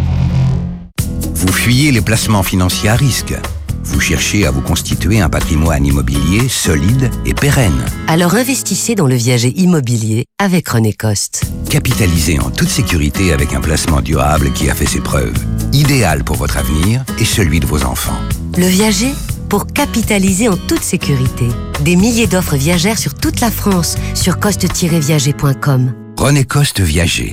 Vous fuyez les placements financiers à risque. Vous cherchez à vous constituer un patrimoine immobilier solide et pérenne. Alors investissez dans le viager immobilier avec René Coste. Capitalisez en toute sécurité avec un placement durable qui a fait ses preuves. Idéal pour votre avenir et celui de vos enfants. Le viager pour capitaliser en toute sécurité. Des milliers d'offres viagères sur toute la France sur coste tiret viager point com. René Coste Viager.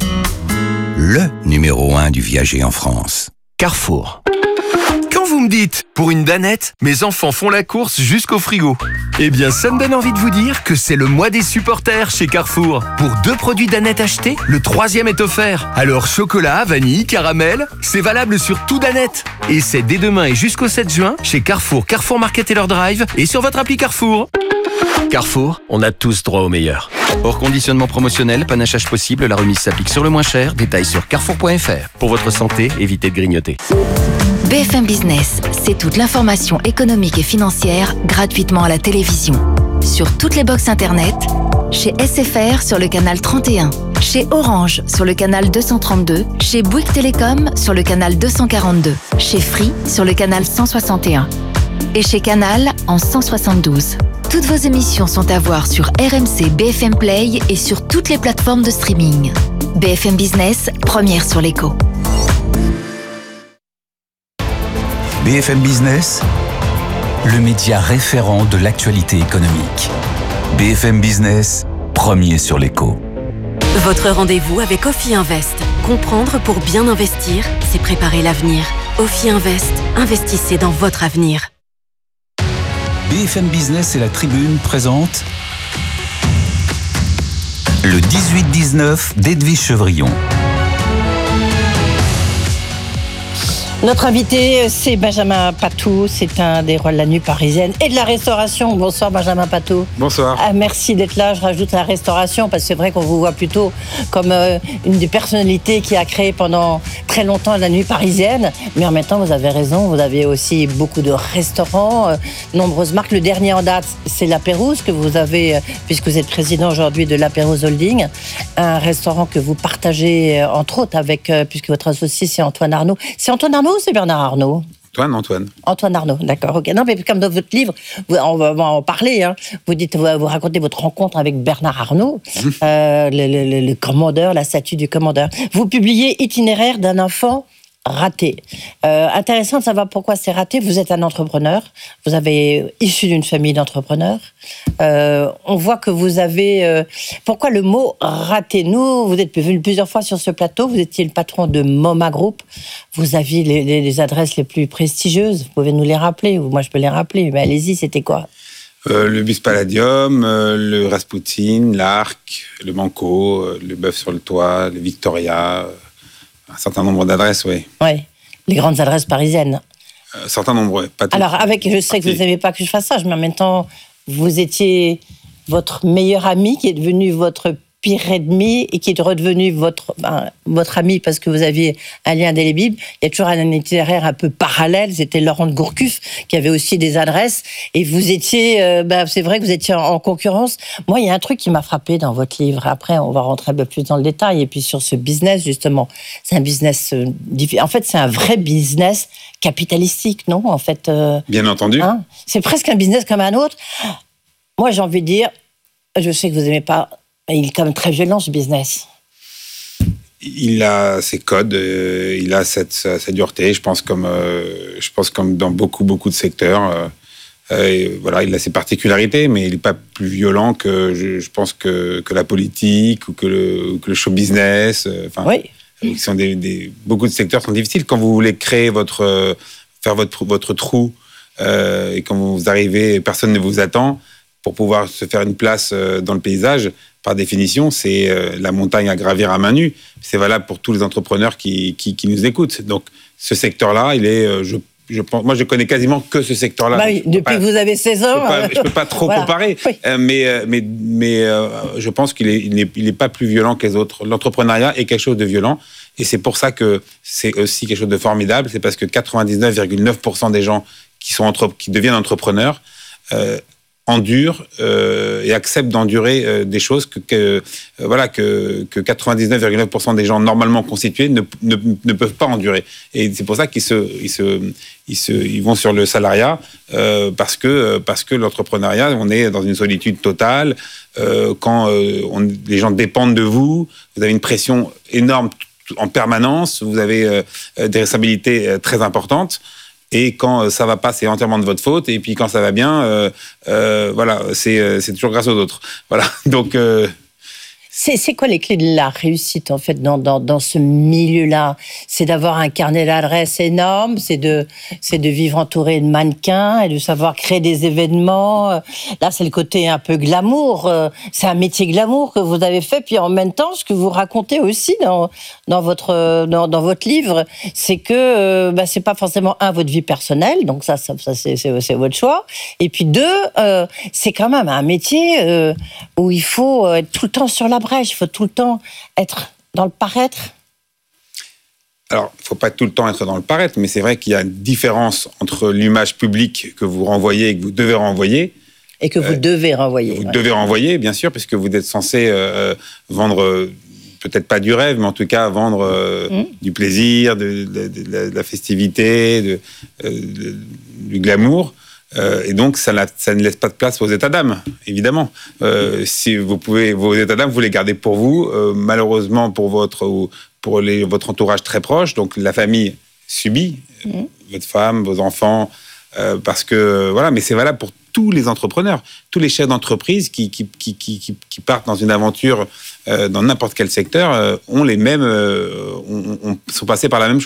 Le numéro un du viager en France. Carrefour. Quand vous me dites, pour une danette, mes enfants font la course jusqu'au frigo. Eh bien, ça me donne envie de vous dire que c'est le mois des supporters chez Carrefour. Pour deux produits Danette achetés, le troisième est offert. Alors, chocolat, vanille, caramel, c'est valable sur tout Danette. Et c'est dès demain et jusqu'au sept juin chez Carrefour, Carrefour Market et leur drive et sur votre appli Carrefour. Carrefour, on a tous droit au meilleur. Hors conditionnement promotionnel, panachage possible, la remise s'applique sur le moins cher. Détails sur carrefour point f r. Pour votre santé, évitez de grignoter. B F M Business, c'est toute l'information économique et financière gratuitement à la télévision. Sur toutes les box internet, chez S F R sur le canal trente et un, chez Orange sur le canal deux cent trente-deux, chez Bouygues Télécom sur le canal deux cent quarante-deux, chez Free sur le canal cent soixante et un et chez Canal en cent soixante-douze. Toutes vos émissions sont à voir sur R M C B F M Play et sur toutes les plateformes de streaming. B F M Business, première sur l'écho. B F M Business, le média référent de l'actualité économique. B F M Business, premier sur l'écho. Votre rendez-vous avec Ophi Invest. Comprendre pour bien investir, c'est préparer l'avenir. Ophi Invest, investissez dans votre avenir. B F M Business et la Tribune présentent le dix-huit dix-neuf d'Edwige Chevrillon. Notre invité, c'est Benjamin Patou. C'est un des rois de la nuit parisienne et de la restauration. Bonsoir Benjamin Patou. Bonsoir. Ah, merci d'être là. Je rajoute la restauration parce que c'est vrai qu'on vous voit plutôt comme euh, une des personnalités qui a créé pendant très longtemps la nuit parisienne. Mais en même temps, vous avez raison. Vous avez aussi beaucoup de restaurants, euh, nombreuses marques. Le dernier en date, c'est La Pérouse que vous avez, euh, puisque vous êtes président aujourd'hui de La Pérouse Holding. Un restaurant que vous partagez, euh, entre autres, avec, euh, puisque votre associé, c'est Antoine Arnaud. C'est Antoine Arnaud ou c'est Bernard Arnault ? Antoine, Antoine. Antoine Arnaud, d'accord. Ok. Non, mais comme dans votre livre, on va en parler. Hein, vous dites, vous, vous racontez votre rencontre avec Bernard Arnault, mmh. euh, le, le, le commandeur, la statue du commandeur. Vous publiez Itinéraire d'un enfant raté. Euh, intéressant de savoir pourquoi c'est raté. Vous êtes un entrepreneur. Vous avez issu d'une famille d'entrepreneurs. Euh, on voit que vous avez... Euh, pourquoi le mot raté ? Nous, vous êtes venu plusieurs fois sur ce plateau. Vous étiez le patron de MoMA Group. Vous aviez les, les, les adresses les plus prestigieuses. Vous pouvez nous les rappeler. Ou moi, je peux les rappeler. Mais allez-y, c'était quoi ? euh, Le Bus Palladium, euh, le Rasputin, l'Arc, le Manco, euh, le Bœuf sur le Toit, le Victoria... Euh... Un certain nombre d'adresses, oui. Oui, les grandes adresses parisiennes. Un certain nombre, oui. Pas Alors, avec, je sais que vous n'aimez pas que je fasse ça, mais en même temps, vous étiez votre meilleur ami qui est devenu votre pire ennemi et qui est redevenu votre, ben, votre ami parce que vous aviez un lien indélébile. Il y a toujours un itinéraire un peu parallèle. C'était Laurent de Gourcuff qui avait aussi des adresses. Et vous étiez, euh, ben, c'est vrai que vous étiez en, en concurrence. Moi, il y a un truc qui m'a frappé dans votre livre. Après, on va rentrer un peu plus dans le détail. Et puis sur ce business, justement, c'est un business euh, difficile. En fait, c'est un vrai business capitalistique, non ? En fait, euh, bien entendu. Hein, c'est presque un business comme un autre. Moi, j'ai envie de dire, je sais que vous n'aimez pas. Il est quand même très violent, ce business. Il a ses codes, euh, il a cette, sa, sa dureté, je pense, comme, euh, je pense comme dans beaucoup, beaucoup de secteurs. Euh, et voilà, il a ses particularités, mais il n'est pas plus violent que, je, je pense, que, que la politique ou que le, que le show business. Euh, enfin, oui. Qui sont des, des, beaucoup de secteurs sont difficiles. Quand vous voulez créer votre, euh, faire votre, votre trou, euh, et quand vous arrivez, personne ne vous attend, pour pouvoir se faire une place euh, dans le paysage, par définition, c'est euh, la montagne à gravir à main nue. C'est valable pour tous les entrepreneurs qui, qui, qui nous écoutent. Donc, ce secteur-là, il est, euh, je, je pense, moi, je connais quasiment que ce secteur-là. Bah oui, depuis pas, que vous avez seize ans. Je ne peux pas trop voilà. comparer, oui. euh, mais, mais, mais euh, je pense qu'il est, il n'est, il n'est pas plus violent que les autres. L'entrepreneuriat est quelque chose de violent, et c'est pour ça que c'est aussi quelque chose de formidable. C'est parce que quatre-vingt-dix-neuf virgule neuf pour cent des gens qui, sont entre, qui deviennent entrepreneurs euh, endurent euh, et acceptent d'endurer euh, des choses que, que, euh, voilà, que, que quatre-vingt-dix-neuf virgule neuf pour cent des gens normalement constitués ne, ne, ne peuvent pas endurer. Et c'est pour ça qu'ils se, ils se, ils se, ils vont sur le salariat euh, parce que, parce que l'entrepreneuriat, on est dans une solitude totale. Euh, quand euh, on, les gens dépendent de vous, vous avez une pression énorme en permanence, vous avez euh, des responsabilités euh, très importantes. Et quand ça va pas, c'est entièrement de votre faute. Et puis quand ça va bien, euh, euh, voilà, c'est, c'est toujours grâce aux autres. Voilà. Donc euh... c'est, c'est quoi les clés de la réussite en fait dans dans, dans ce milieu-là ? C'est d'avoir un carnet d'adresses énorme, c'est de c'est de vivre entouré de mannequins et de savoir créer des événements. Là, c'est le côté un peu glamour. C'est un métier glamour que vous avez fait. Puis en même temps, ce que vous racontez aussi dans dans votre dans, dans votre livre, c'est que euh, bah, c'est pas forcément un votre vie personnelle. Donc ça, ça, ça c'est, c'est c'est votre choix. Et puis deux, euh, c'est quand même un métier euh, où il faut être tout le temps sur la brèche. Il faut tout le temps être dans le paraître. Alors, il ne faut pas tout le temps être dans le paraître, mais c'est vrai qu'il y a une différence entre l'image publique que vous renvoyez et que vous devez renvoyer. Et que vous euh, devez renvoyer. Vous ouais. devez renvoyer, bien sûr, puisque vous êtes censé euh, vendre, euh, peut-être pas du rêve, mais en tout cas vendre euh, mmh. du plaisir, de, de, de, de la festivité, de, euh, de, du glamour. Euh, et donc, ça, ça ne laisse pas de place aux états d'âme, évidemment. Euh, si vous pouvez, vos états d'âme, vous les gardez pour vous. Euh, malheureusement, pour votre, pour les, votre entourage très proche, donc la famille subit, mmh. votre femme, vos enfants, euh, parce que voilà. Mais c'est valable pour tous les entrepreneurs, tous les chefs d'entreprise qui qui qui qui, qui partent dans une aventure euh, dans n'importe quel secteur euh, ont les mêmes, euh, ont, ont, sont passés par la même chose.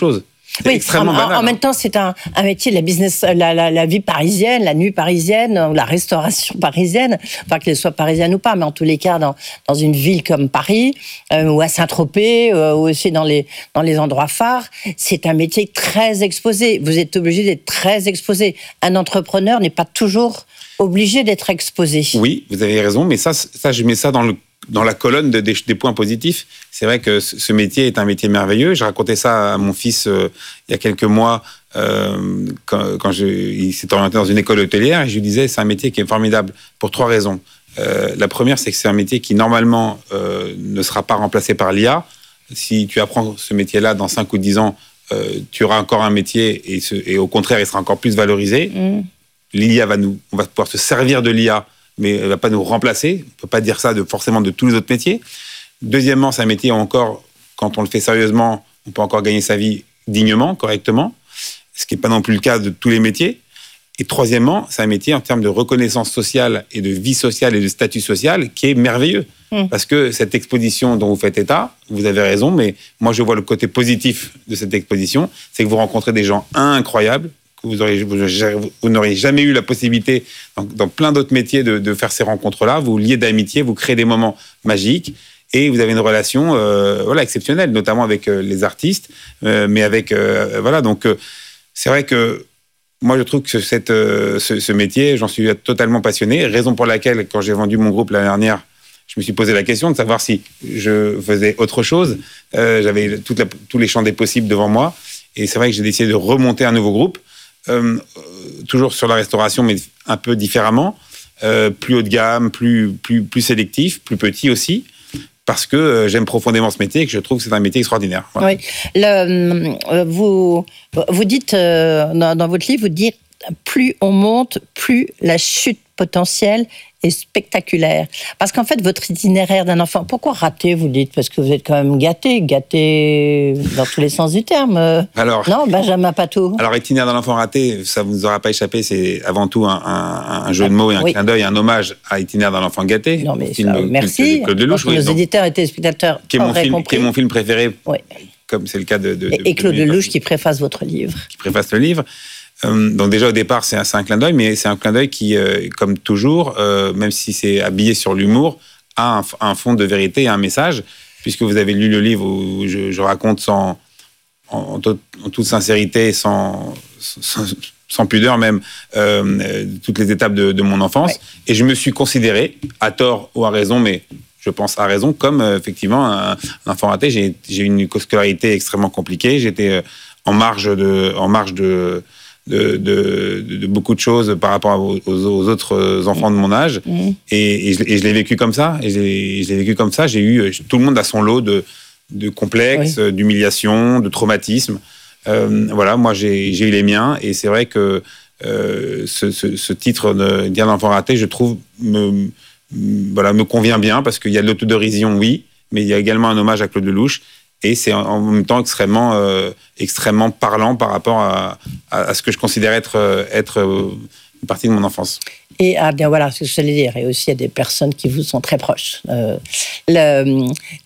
C'est oui, extrêmement en, banal. En même temps, c'est un, un métier de la business, la, la, la vie parisienne, la nuit parisienne, la restauration parisienne, enfin qu'elle soit parisienne ou pas, mais en tous les cas, dans, dans une ville comme Paris, euh, ou à Saint-Tropez, euh, ou aussi dans les, dans les endroits phares, c'est un métier très exposé. Vous êtes obligé d'être très exposé. Un entrepreneur n'est pas toujours obligé d'être exposé. Oui, vous avez raison, mais ça, ça je mets ça dans le dans la colonne de, des, des points positifs. C'est vrai que ce métier est un métier merveilleux. Je racontais ça à mon fils euh, il y a quelques mois euh, quand, quand je, il s'est orienté dans une école hôtelière et je lui disais c'est un métier qui est formidable pour trois raisons. Euh, la première, c'est que c'est un métier qui normalement euh, ne sera pas remplacé par l'I A. Si tu apprends ce métier-là dans cinq ou dix ans, euh, tu auras encore un métier et, ce, et au contraire, il sera encore plus valorisé. Mmh. L'I A va nous, on va pouvoir se servir de l'I A, mais elle ne va pas nous remplacer. On ne peut pas dire ça de, forcément de tous les autres métiers. Deuxièmement, c'est un métier où encore, quand on le fait sérieusement, on peut encore gagner sa vie dignement, correctement, ce qui n'est pas non plus le cas de tous les métiers. Et troisièmement, c'est un métier en termes de reconnaissance sociale et de vie sociale et de statut social qui est merveilleux. Mmh. Parce que cette exposition dont vous faites état, vous avez raison, mais moi je vois le côté positif de cette exposition, c'est que vous rencontrez des gens incroyables, Vous, aurez, vous, vous n'aurez jamais eu la possibilité, dans, dans plein d'autres métiers, de, de faire ces rencontres-là. Vous liez d'amitié, vous créez des moments magiques et vous avez une relation euh, voilà, exceptionnelle, notamment avec euh, les artistes, euh, mais avec... Euh, voilà, donc euh, c'est vrai que moi, je trouve que cette, euh, ce, ce métier, j'en suis totalement passionné, raison pour laquelle, quand j'ai vendu mon groupe l'année dernière, je me suis posé la question de savoir si je faisais autre chose. Euh, j'avais toute la, tous les champs des possibles devant moi et c'est vrai que j'ai décidé de remonter un nouveau groupe. Euh, toujours sur la restauration, mais un peu différemment, euh, plus haut de gamme, plus, plus, plus sélectif, plus petit aussi, parce que euh, j'aime profondément ce métier et que je trouve que c'est un métier extraordinaire. Voilà. Oui. Le, euh, vous, vous dites, euh, dans, dans votre livre, vous dites, plus on monte, plus la chute potentielle est spectaculaire. Parce qu'en fait, votre itinéraire d'un enfant, pourquoi raté, vous dites? Parce que vous êtes quand même gâté, gâté dans tous les sens du terme. Alors, non, Benjamin Patou. Alors, itinéraire d'un enfant raté, ça ne vous aura pas échappé, c'est avant tout un, un, un jeu de mots et un oui. clin d'œil, un hommage à Itinéraire d'un enfant gâté. Non, mais film, ça, merci. De Claude Lelouch. Oui, nos donc, éditeurs et téléspectateurs qui est, mon film, compris. qui est mon film préféré, oui. comme c'est le cas de... de, et, de et Claude de Lelouch qui préface votre livre. Qui préface le livre. Euh, donc déjà au départ c'est un, c'est un clin d'œil, mais c'est un clin d'œil qui, euh, comme toujours, euh, même si c'est habillé sur l'humour, a un, un fond de vérité et un message, puisque vous avez lu le livre où je, je raconte sans, en, en, tout, en toute sincérité, sans, sans, sans pudeur même, euh, toutes les étapes de, de mon enfance, ouais. Et je me suis considéré, à tort ou à raison, mais je pense à raison, comme euh, effectivement un, un enfant raté. J'ai, j'ai eu une scolarité extrêmement compliquée, j'étais euh, en marge de, en marge de, de, de, de beaucoup de choses par rapport aux, aux autres enfants de mon âge. Mmh. Et, et, je, et je l'ai vécu comme ça. Et je l'ai, je l'ai vécu comme ça. J'ai eu, tout le monde a son lot de, de complexes, oui. d'humiliations, de traumatismes. Euh, voilà, moi j'ai, j'ai eu les miens. Et c'est vrai que euh, ce, ce, ce titre de Dire l'enfant raté, je trouve, me, voilà, me convient bien parce qu'il y a de l'autodérision, oui, mais il y a également un hommage à Claude Lelouch. Et c'est en même temps extrêmement, euh, extrêmement parlant par rapport à, à, à ce que je considère être, être une partie de mon enfance. Et ah bien voilà ce que je voulais dire. Et aussi, il y a des personnes qui vous sont très proches. Euh, le,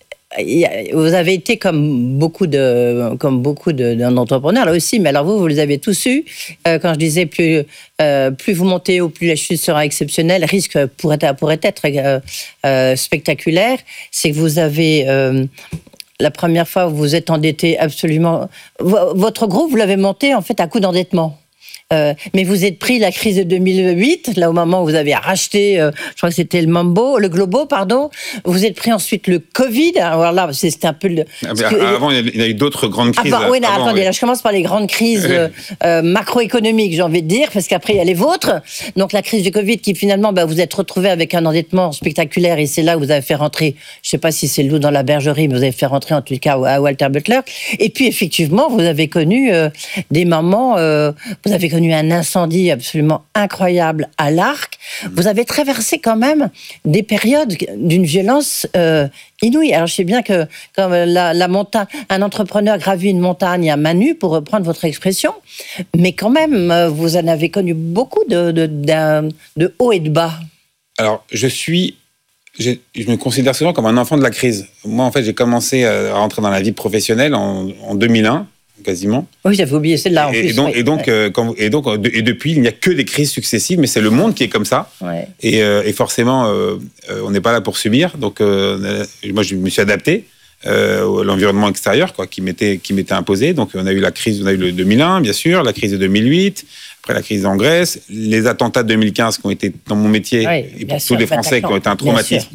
vous avez été comme beaucoup de, comme beaucoup de, d'entrepreneurs là aussi, mais alors vous, vous les avez tous eus. Euh, quand je disais plus, euh, plus vous montez haut, plus la chute sera exceptionnelle, risque pourrait, pourrait être euh, euh, spectaculaire. C'est que vous avez euh, la première fois où vous êtes endetté absolument... Votre groupe, vous l'avez monté en fait à coup d'endettement. Euh, mais vous êtes pris la crise de deux mille huit, là au moment où vous avez racheté, euh, je crois que c'était le Mambo, le Globo, pardon. Vous êtes pris ensuite le Covid. Alors là, c'était un peu le. Ah ben, que, avant, il y a eu d'autres grandes crises. Avant, oui, non, avant, attendez, oui. là, je commence par les grandes crises euh, euh, macroéconomiques, j'ai envie de dire, parce qu'après il y a les vôtres. Donc la crise du Covid, qui finalement, bah, vous êtes retrouvé avec un endettement spectaculaire, et c'est là où vous avez fait rentrer, je ne sais pas si c'est le loup dans la bergerie, mais vous avez fait rentrer en tout cas à Walter Butler. Et puis effectivement, vous avez connu euh, des moments, euh, vous avez connu un incendie absolument incroyable à l'Arc. Vous avez traversé quand même des périodes d'une violence euh, inouïe. Alors je sais bien que comme la, la montagne, un entrepreneur gravit une montagne à main nue, pour reprendre votre expression, mais quand même, vous en avez connu beaucoup de, de, de, de hauts et de bas. Alors je suis... Je, je me considère souvent comme un enfant de la crise. Moi, en fait, j'ai commencé à rentrer dans la vie professionnelle en, en deux mille un. quasiment. Oui, j'avais oublié celle-là en et, plus. Et donc, oui. et, donc, ouais. euh, quand, et donc, et depuis, il n'y a que des crises successives, mais c'est le monde qui est comme ça. Ouais. Et, euh, et forcément, euh, on n'est pas là pour subir. Donc, euh, moi, je me suis adapté euh, à l'environnement extérieur, quoi, qui m'était qui m'était imposé. Donc, on a eu la crise, on a eu le deux mille un, bien sûr, la crise de deux mille huit. Après la crise en Grèce, les attentats de deux mille quinze qui ont été dans mon métier, oui, et pour sûr, tous les Français qui ont été un traumatisme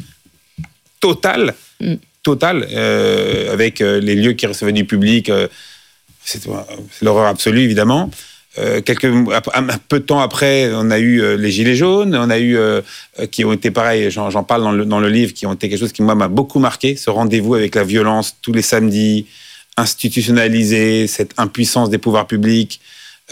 total, mm. total, euh, avec euh, les lieux qui recevaient du public, euh, c'est, c'est l'horreur absolue évidemment. Euh, quelques, un peu de temps après, on a eu euh, les Gilets jaunes, on a eu euh, qui ont été pareil, j'en, j'en parle dans le, dans le livre, qui ont été quelque chose qui moi m'a beaucoup marqué, ce rendez-vous avec la violence tous les samedis, institutionnalisé, cette impuissance des pouvoirs publics.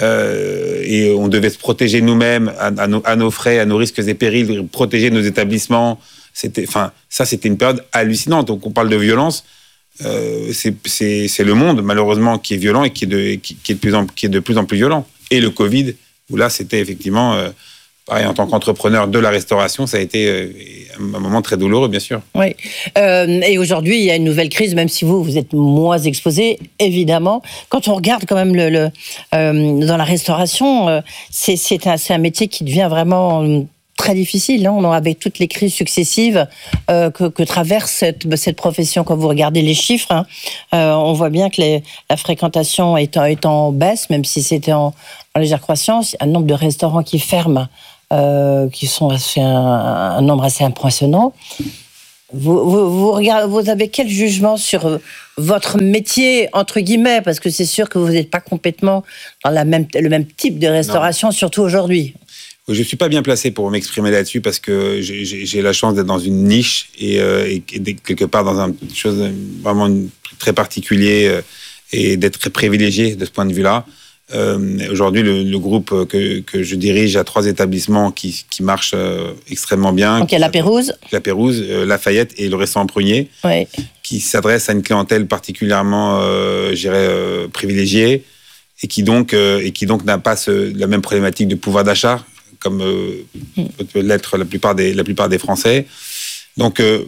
Euh, et on devait se protéger nous-mêmes à, à, nos, à nos frais, à nos risques et périls, protéger nos établissements. C'était, enfin, ça, c'était une période hallucinante. Donc, on parle de violence. Euh, c'est, c'est, c'est le monde, malheureusement, qui est violent et qui est de, qui, qui est de, plus, en, qui est de plus en plus violent. Et le Covid, où là, c'était effectivement, euh, pareil, en tant qu'entrepreneur de la restauration, ça a été euh, un moment très douloureux, bien sûr. Oui. Euh, et aujourd'hui, il y a une nouvelle crise, même si vous, vous êtes moins exposé, évidemment. Quand on regarde quand même le, le, euh, dans la restauration, euh, c'est, c'est, un, c'est un métier qui devient vraiment euh, très difficile, hein, avec toutes les crises successives euh, que, que traverse cette, cette profession. Quand vous regardez les chiffres, hein, euh, on voit bien que les, la fréquentation est en, est en baisse, même si c'était en, en légère croissance. Il y a un nombre de restaurants qui ferment, Euh, qui sont assez, un, un nombre assez impressionnant. Vous, vous, vous, regardez, vous avez quel jugement sur votre métier, entre guillemets, parce que c'est sûr que vous n'êtes pas complètement dans la même, le même type de restauration, non. Surtout aujourd'hui. Je ne suis pas bien placé pour m'exprimer là-dessus parce que j'ai, j'ai, j'ai la chance d'être dans une niche et, euh, et, et quelque part dans une chose vraiment très particulier euh, et d'être très privilégié de ce point de vue-là. Euh, aujourd'hui, le, le groupe que, que je dirige a trois établissements qui, qui marchent euh, extrêmement bien. Donc il y a La Pérouse. La Pérouse, euh, Lafayette et le restaurant Prunier, oui. qui s'adressent à une clientèle particulièrement, euh, je dirais, euh, privilégiée et qui donc, euh, et qui donc n'a pas ce, la même problématique de pouvoir d'achat comme euh, mm. peut l'être la plupart des, la plupart des Français. Donc, euh,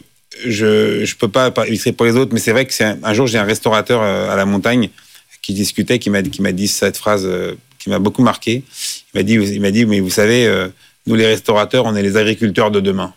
je ne peux pas illustrer pour les autres, mais c'est vrai que c'est un, un jour, j'ai un restaurateur euh, à la montagne qui discutait, qui m'a, qui m'a dit cette phrase euh, qui m'a beaucoup marqué. Il m'a dit, il m'a dit mais vous savez, euh, nous les restaurateurs, on est les agriculteurs de demain.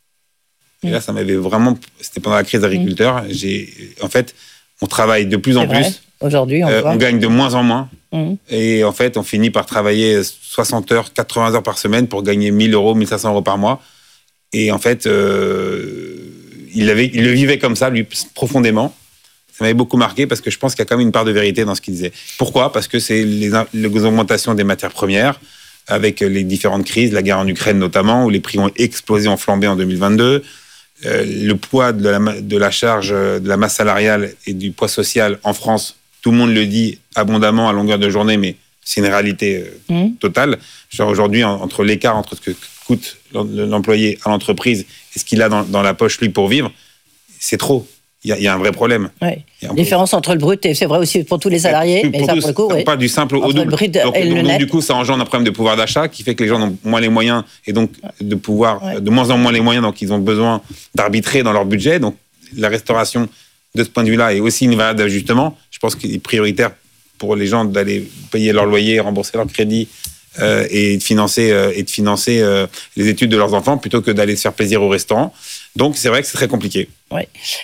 Mmh. Et là, ça m'avait vraiment... C'était pendant la crise d'agriculteurs. Mmh. J'ai, en fait, on travaille de plus en C'est vrai. plus. Aujourd'hui, on, euh, on gagne de moins en moins. Mmh. Et en fait, on finit par travailler soixante heures, quatre-vingts heures par semaine pour gagner mille euros, mille cinq cents euros par mois. Et en fait, euh, il, avait, il le vivait comme ça, lui, profondément. Ça m'avait beaucoup marqué parce que je pense qu'il y a quand même une part de vérité dans ce qu'il disait. Pourquoi ? Parce que c'est les, les augmentations des matières premières, avec les différentes crises, la guerre en Ukraine notamment, où les prix ont explosé, ont flambé en deux mille vingt-deux. Euh, le poids de la, de la charge, de la masse salariale et du poids social en France, tout le monde le dit abondamment à longueur de journée, mais c'est une réalité euh, mmh. totale. Genre aujourd'hui, en, entre l'écart entre ce que coûte l'employé à l'entreprise et ce qu'il a dans, dans la poche, lui, pour vivre, c'est trop. Il y, y a un vrai problème. Oui. La différence entre le brut, et c'est vrai aussi pour tous les salariés, pour mais ça, tous, pour le coup, oui. Pas du simple au entre double. Le brut donc, et donc, le donc net. du coup, ça engendre un problème de pouvoir d'achat qui fait que les gens ont moins les moyens et donc de pouvoir, ouais. de moins en moins les moyens, donc ils ont besoin d'arbitrer dans leur budget. Donc la restauration, de ce point de vue-là, est aussi une variable d'ajustement. Je pense qu'il est prioritaire pour les gens d'aller payer leur loyer, rembourser leur crédit euh, et de financer, euh, et de financer euh, les études de leurs enfants plutôt que d'aller se faire plaisir au restaurant. Donc c'est vrai que c'est très compliqué. Oui.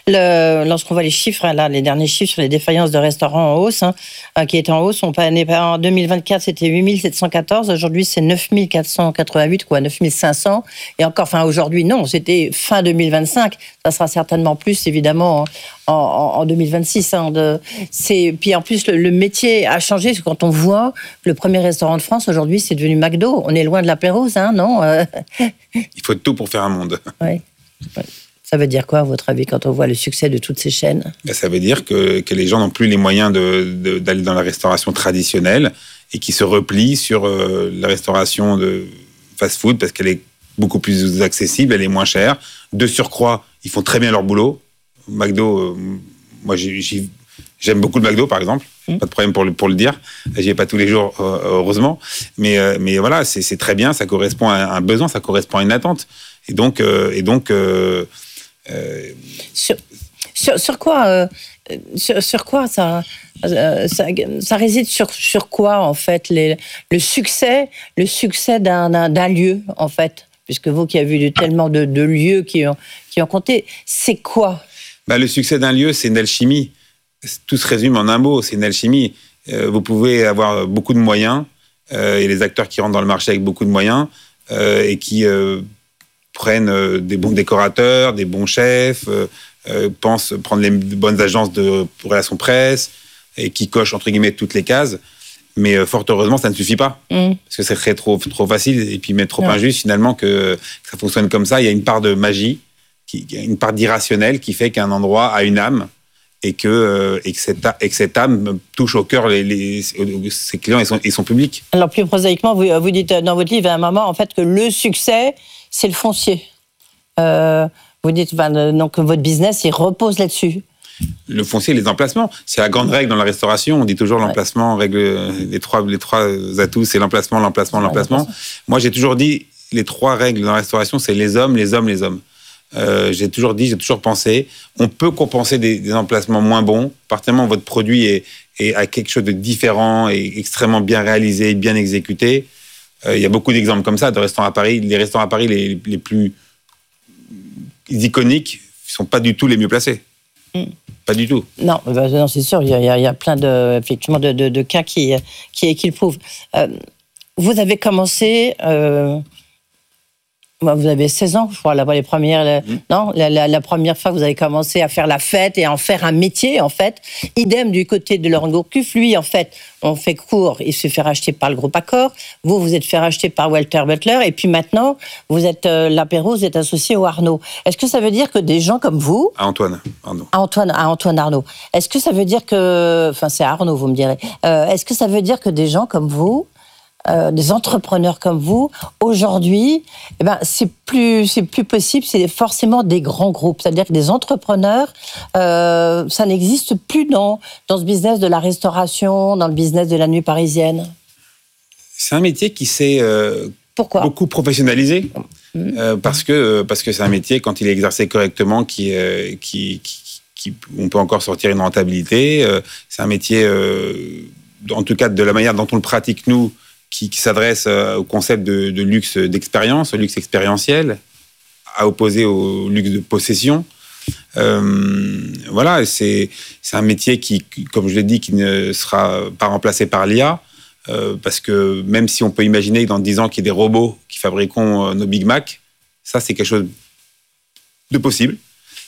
Le, lorsqu'on voit les chiffres, là, les derniers chiffres sur les défaillances de restaurants en hausse, hein, qui étaient en hausse, on, en deux mille vingt-quatre, c'était huit mille sept cent quatorze, aujourd'hui c'est neuf mille quatre cent quatre-vingt-huit, quoi, neuf mille cinq cents. Et encore, enfin aujourd'hui, non, c'était fin deux mille vingt-cinq. Ça sera certainement plus, évidemment, en, en, en deux mille vingt-six. Hein, de, c'est, puis en plus, le, le métier a changé, parce que quand on voit le premier restaurant de France, aujourd'hui, c'est devenu McDo. On est loin de la Pérouse, hein, non euh... Il faut tout pour faire un monde. Oui. Ouais. Ça veut dire quoi, à votre avis, quand on voit le succès de toutes ces chaînes ? Ben, ça veut dire que, que les gens n'ont plus les moyens de, de, d'aller dans la restauration traditionnelle et qui se replient sur euh, la restauration de fast-food parce qu'elle est beaucoup plus accessible, elle est moins chère. De surcroît, ils font très bien leur boulot. McDo, euh, moi j'ai, j'ai, j'aime beaucoup le McDo, par exemple. Mmh. Pas de problème pour le, pour le dire. J'y vais pas tous les jours, euh, heureusement. Mais, euh, mais voilà, c'est, c'est très bien, ça correspond à un besoin, ça correspond à une attente. Et donc... Euh, et donc euh, Euh... Sur, sur, sur quoi euh, sur, sur quoi ça, ça, ça réside sur, sur quoi, en fait, les, le succès, le succès d'un, d'un, d'un lieu, en fait, puisque vous qui avez vu tellement de, de lieux qui ont, qui ont compté, c'est quoi? Bah, le succès d'un lieu, c'est une alchimie. Tout se résume en un mot, c'est une alchimie. Euh, vous pouvez avoir beaucoup de moyens, euh, et les acteurs qui rentrent dans le marché avec beaucoup de moyens, euh, et qui euh, prennent euh, des bons décorateurs, des bons chefs, euh, euh, pensent prendre les bonnes agences de relations presse, et qui cochent, entre guillemets, toutes les cases. Mais euh, fort heureusement, ça ne suffit pas. Mmh. Parce que c'est très, trop, trop facile, et puis mais trop ouais. injuste, finalement, que, que ça fonctionne comme ça. Il y a une part de magie, qui, une part d'irrationnel qui fait qu'un endroit a une âme, et que, euh, et que, cette, et que cette âme touche au cœur les, les, ses clients et son, et son public. Alors, plus prosaïquement, vous, vous dites dans votre livre, à un moment, en fait, que le succès, c'est le foncier. Euh, vous dites ben, donc, votre business, il repose là-dessus. Le foncier, les emplacements. C'est la grande règle dans la restauration. On dit toujours l'emplacement, ouais. règle, les, trois, les trois atouts, c'est l'emplacement, l'emplacement, l'emplacement. Ouais, Moi, j'ai toujours dit, les trois règles dans la restauration, c'est les hommes, les hommes, les hommes. Euh, j'ai toujours dit, j'ai toujours pensé, on peut compenser des, des emplacements moins bons, particulièrement votre produit est, est à quelque chose de différent et extrêmement bien réalisé, bien exécuté. Euh, il y a beaucoup d'exemples comme ça de restaurants à Paris. Les restaurants à Paris les, les plus iconiques ne sont pas du tout les mieux placés. Mm. Pas du tout. Non, bah, non c'est sûr, il y a, il y a plein de, effectivement, de, de, de cas qui, qui, qui le prouvent. Euh, vous avez commencé... Euh Vous avez seize ans, je crois, la, les premières, la, mmh. non, la, la, la première fois que vous avez commencé à faire la fête et à en faire un métier, en fait. Idem du côté de Laurent Gourcuff. Lui, en fait, on fait court, il se fait racheter par le groupe Accor. Vous, vous êtes fait racheter par Walter Butler. Et puis maintenant, vous êtes, euh, l'apéro, vous êtes associé au Arnaud. Est-ce que ça veut dire que des gens comme vous... À Antoine Arnaud. À Antoine, à Antoine Arnaud. Est-ce que ça veut dire que... Enfin, c'est Arnaud, vous me direz. Euh, est-ce que ça veut dire que des gens comme vous... Euh, des entrepreneurs comme vous, aujourd'hui, eh ben, c'est plus, c'est plus possible, c'est forcément des grands groupes. C'est-à-dire que des entrepreneurs, euh, ça n'existe plus dans, dans ce business de la restauration, dans le business de la nuit parisienne. C'est un métier qui s'est euh, Pourquoi beaucoup professionnalisé, mmh. euh, parce que, parce que c'est un métier, quand il est exercé correctement, qui, euh, qui, qui, qui, on peut encore sortir une rentabilité. Euh, c'est un métier, euh, en tout cas de la manière dont on le pratique, nous, qui, qui s'adresse au concept de, de luxe d'expérience, au luxe expérientiel, à opposer au luxe de possession. Euh, voilà, c'est, c'est un métier qui, comme je l'ai dit, qui ne sera pas remplacé par l'I A, euh, parce que même si on peut imaginer que dans dix ans, qu'il y ait des robots qui fabriqueront nos Big Mac, ça, c'est quelque chose de possible.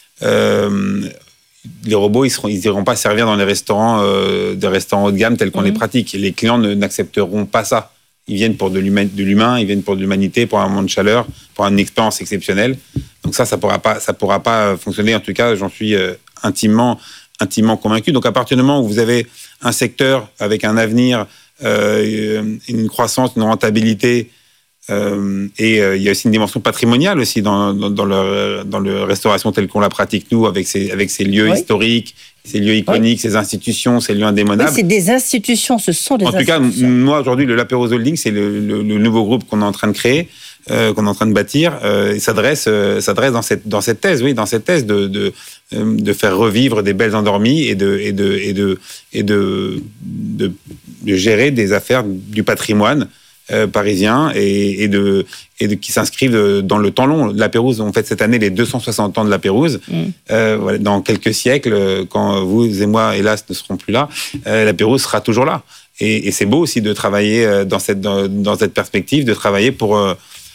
Euh, les robots, ils ne iront pas servir dans les restaurants, euh, des restaurants haut de gamme tels qu'on mmh. les pratique. Les clients ne, n'accepteront pas ça. Ils viennent pour de, l'humain, de l'humain, ils viennent pour de l'humanité, pour un moment de chaleur, pour une expérience exceptionnelle. Donc ça, ça ne pourra pas, ça pourra pas fonctionner. En tout cas, j'en suis euh, intimement, intimement convaincu. Donc à partir du moment où vous avez un secteur avec un avenir, euh, une croissance, une rentabilité, Euh, et euh, il y a aussi une dimension patrimoniale aussi dans, dans, dans, le, dans le restauration telle qu'on la pratique nous, avec ces, avec ces lieux oui. historiques, ces lieux iconiques, oui. ces institutions, ces lieux indémodables. Oui, c'est des institutions, ce sont des en institutions. En tout cas, moi aujourd'hui, le L'Apéros Holding, c'est le, le, le nouveau groupe qu'on est en train de créer, euh, qu'on est en train de bâtir. Euh, il s'adresse, euh, s'adresse dans cette, dans cette thèse, oui, dans cette thèse de, de, de faire revivre des belles endormies et de, et de, et de, et de, de, de gérer des affaires du patrimoine Euh, parisiens et, et, de, et de, qui s'inscrivent dans le temps long. La Pérouse, on fête cette année les deux cent soixante ans de la Pérouse. Mm. Euh, voilà, dans quelques siècles, quand vous et moi, hélas, ne serons plus là, euh, la Pérouse sera toujours là. Et, et c'est beau aussi de travailler dans cette, dans, dans cette perspective, de travailler pour, euh,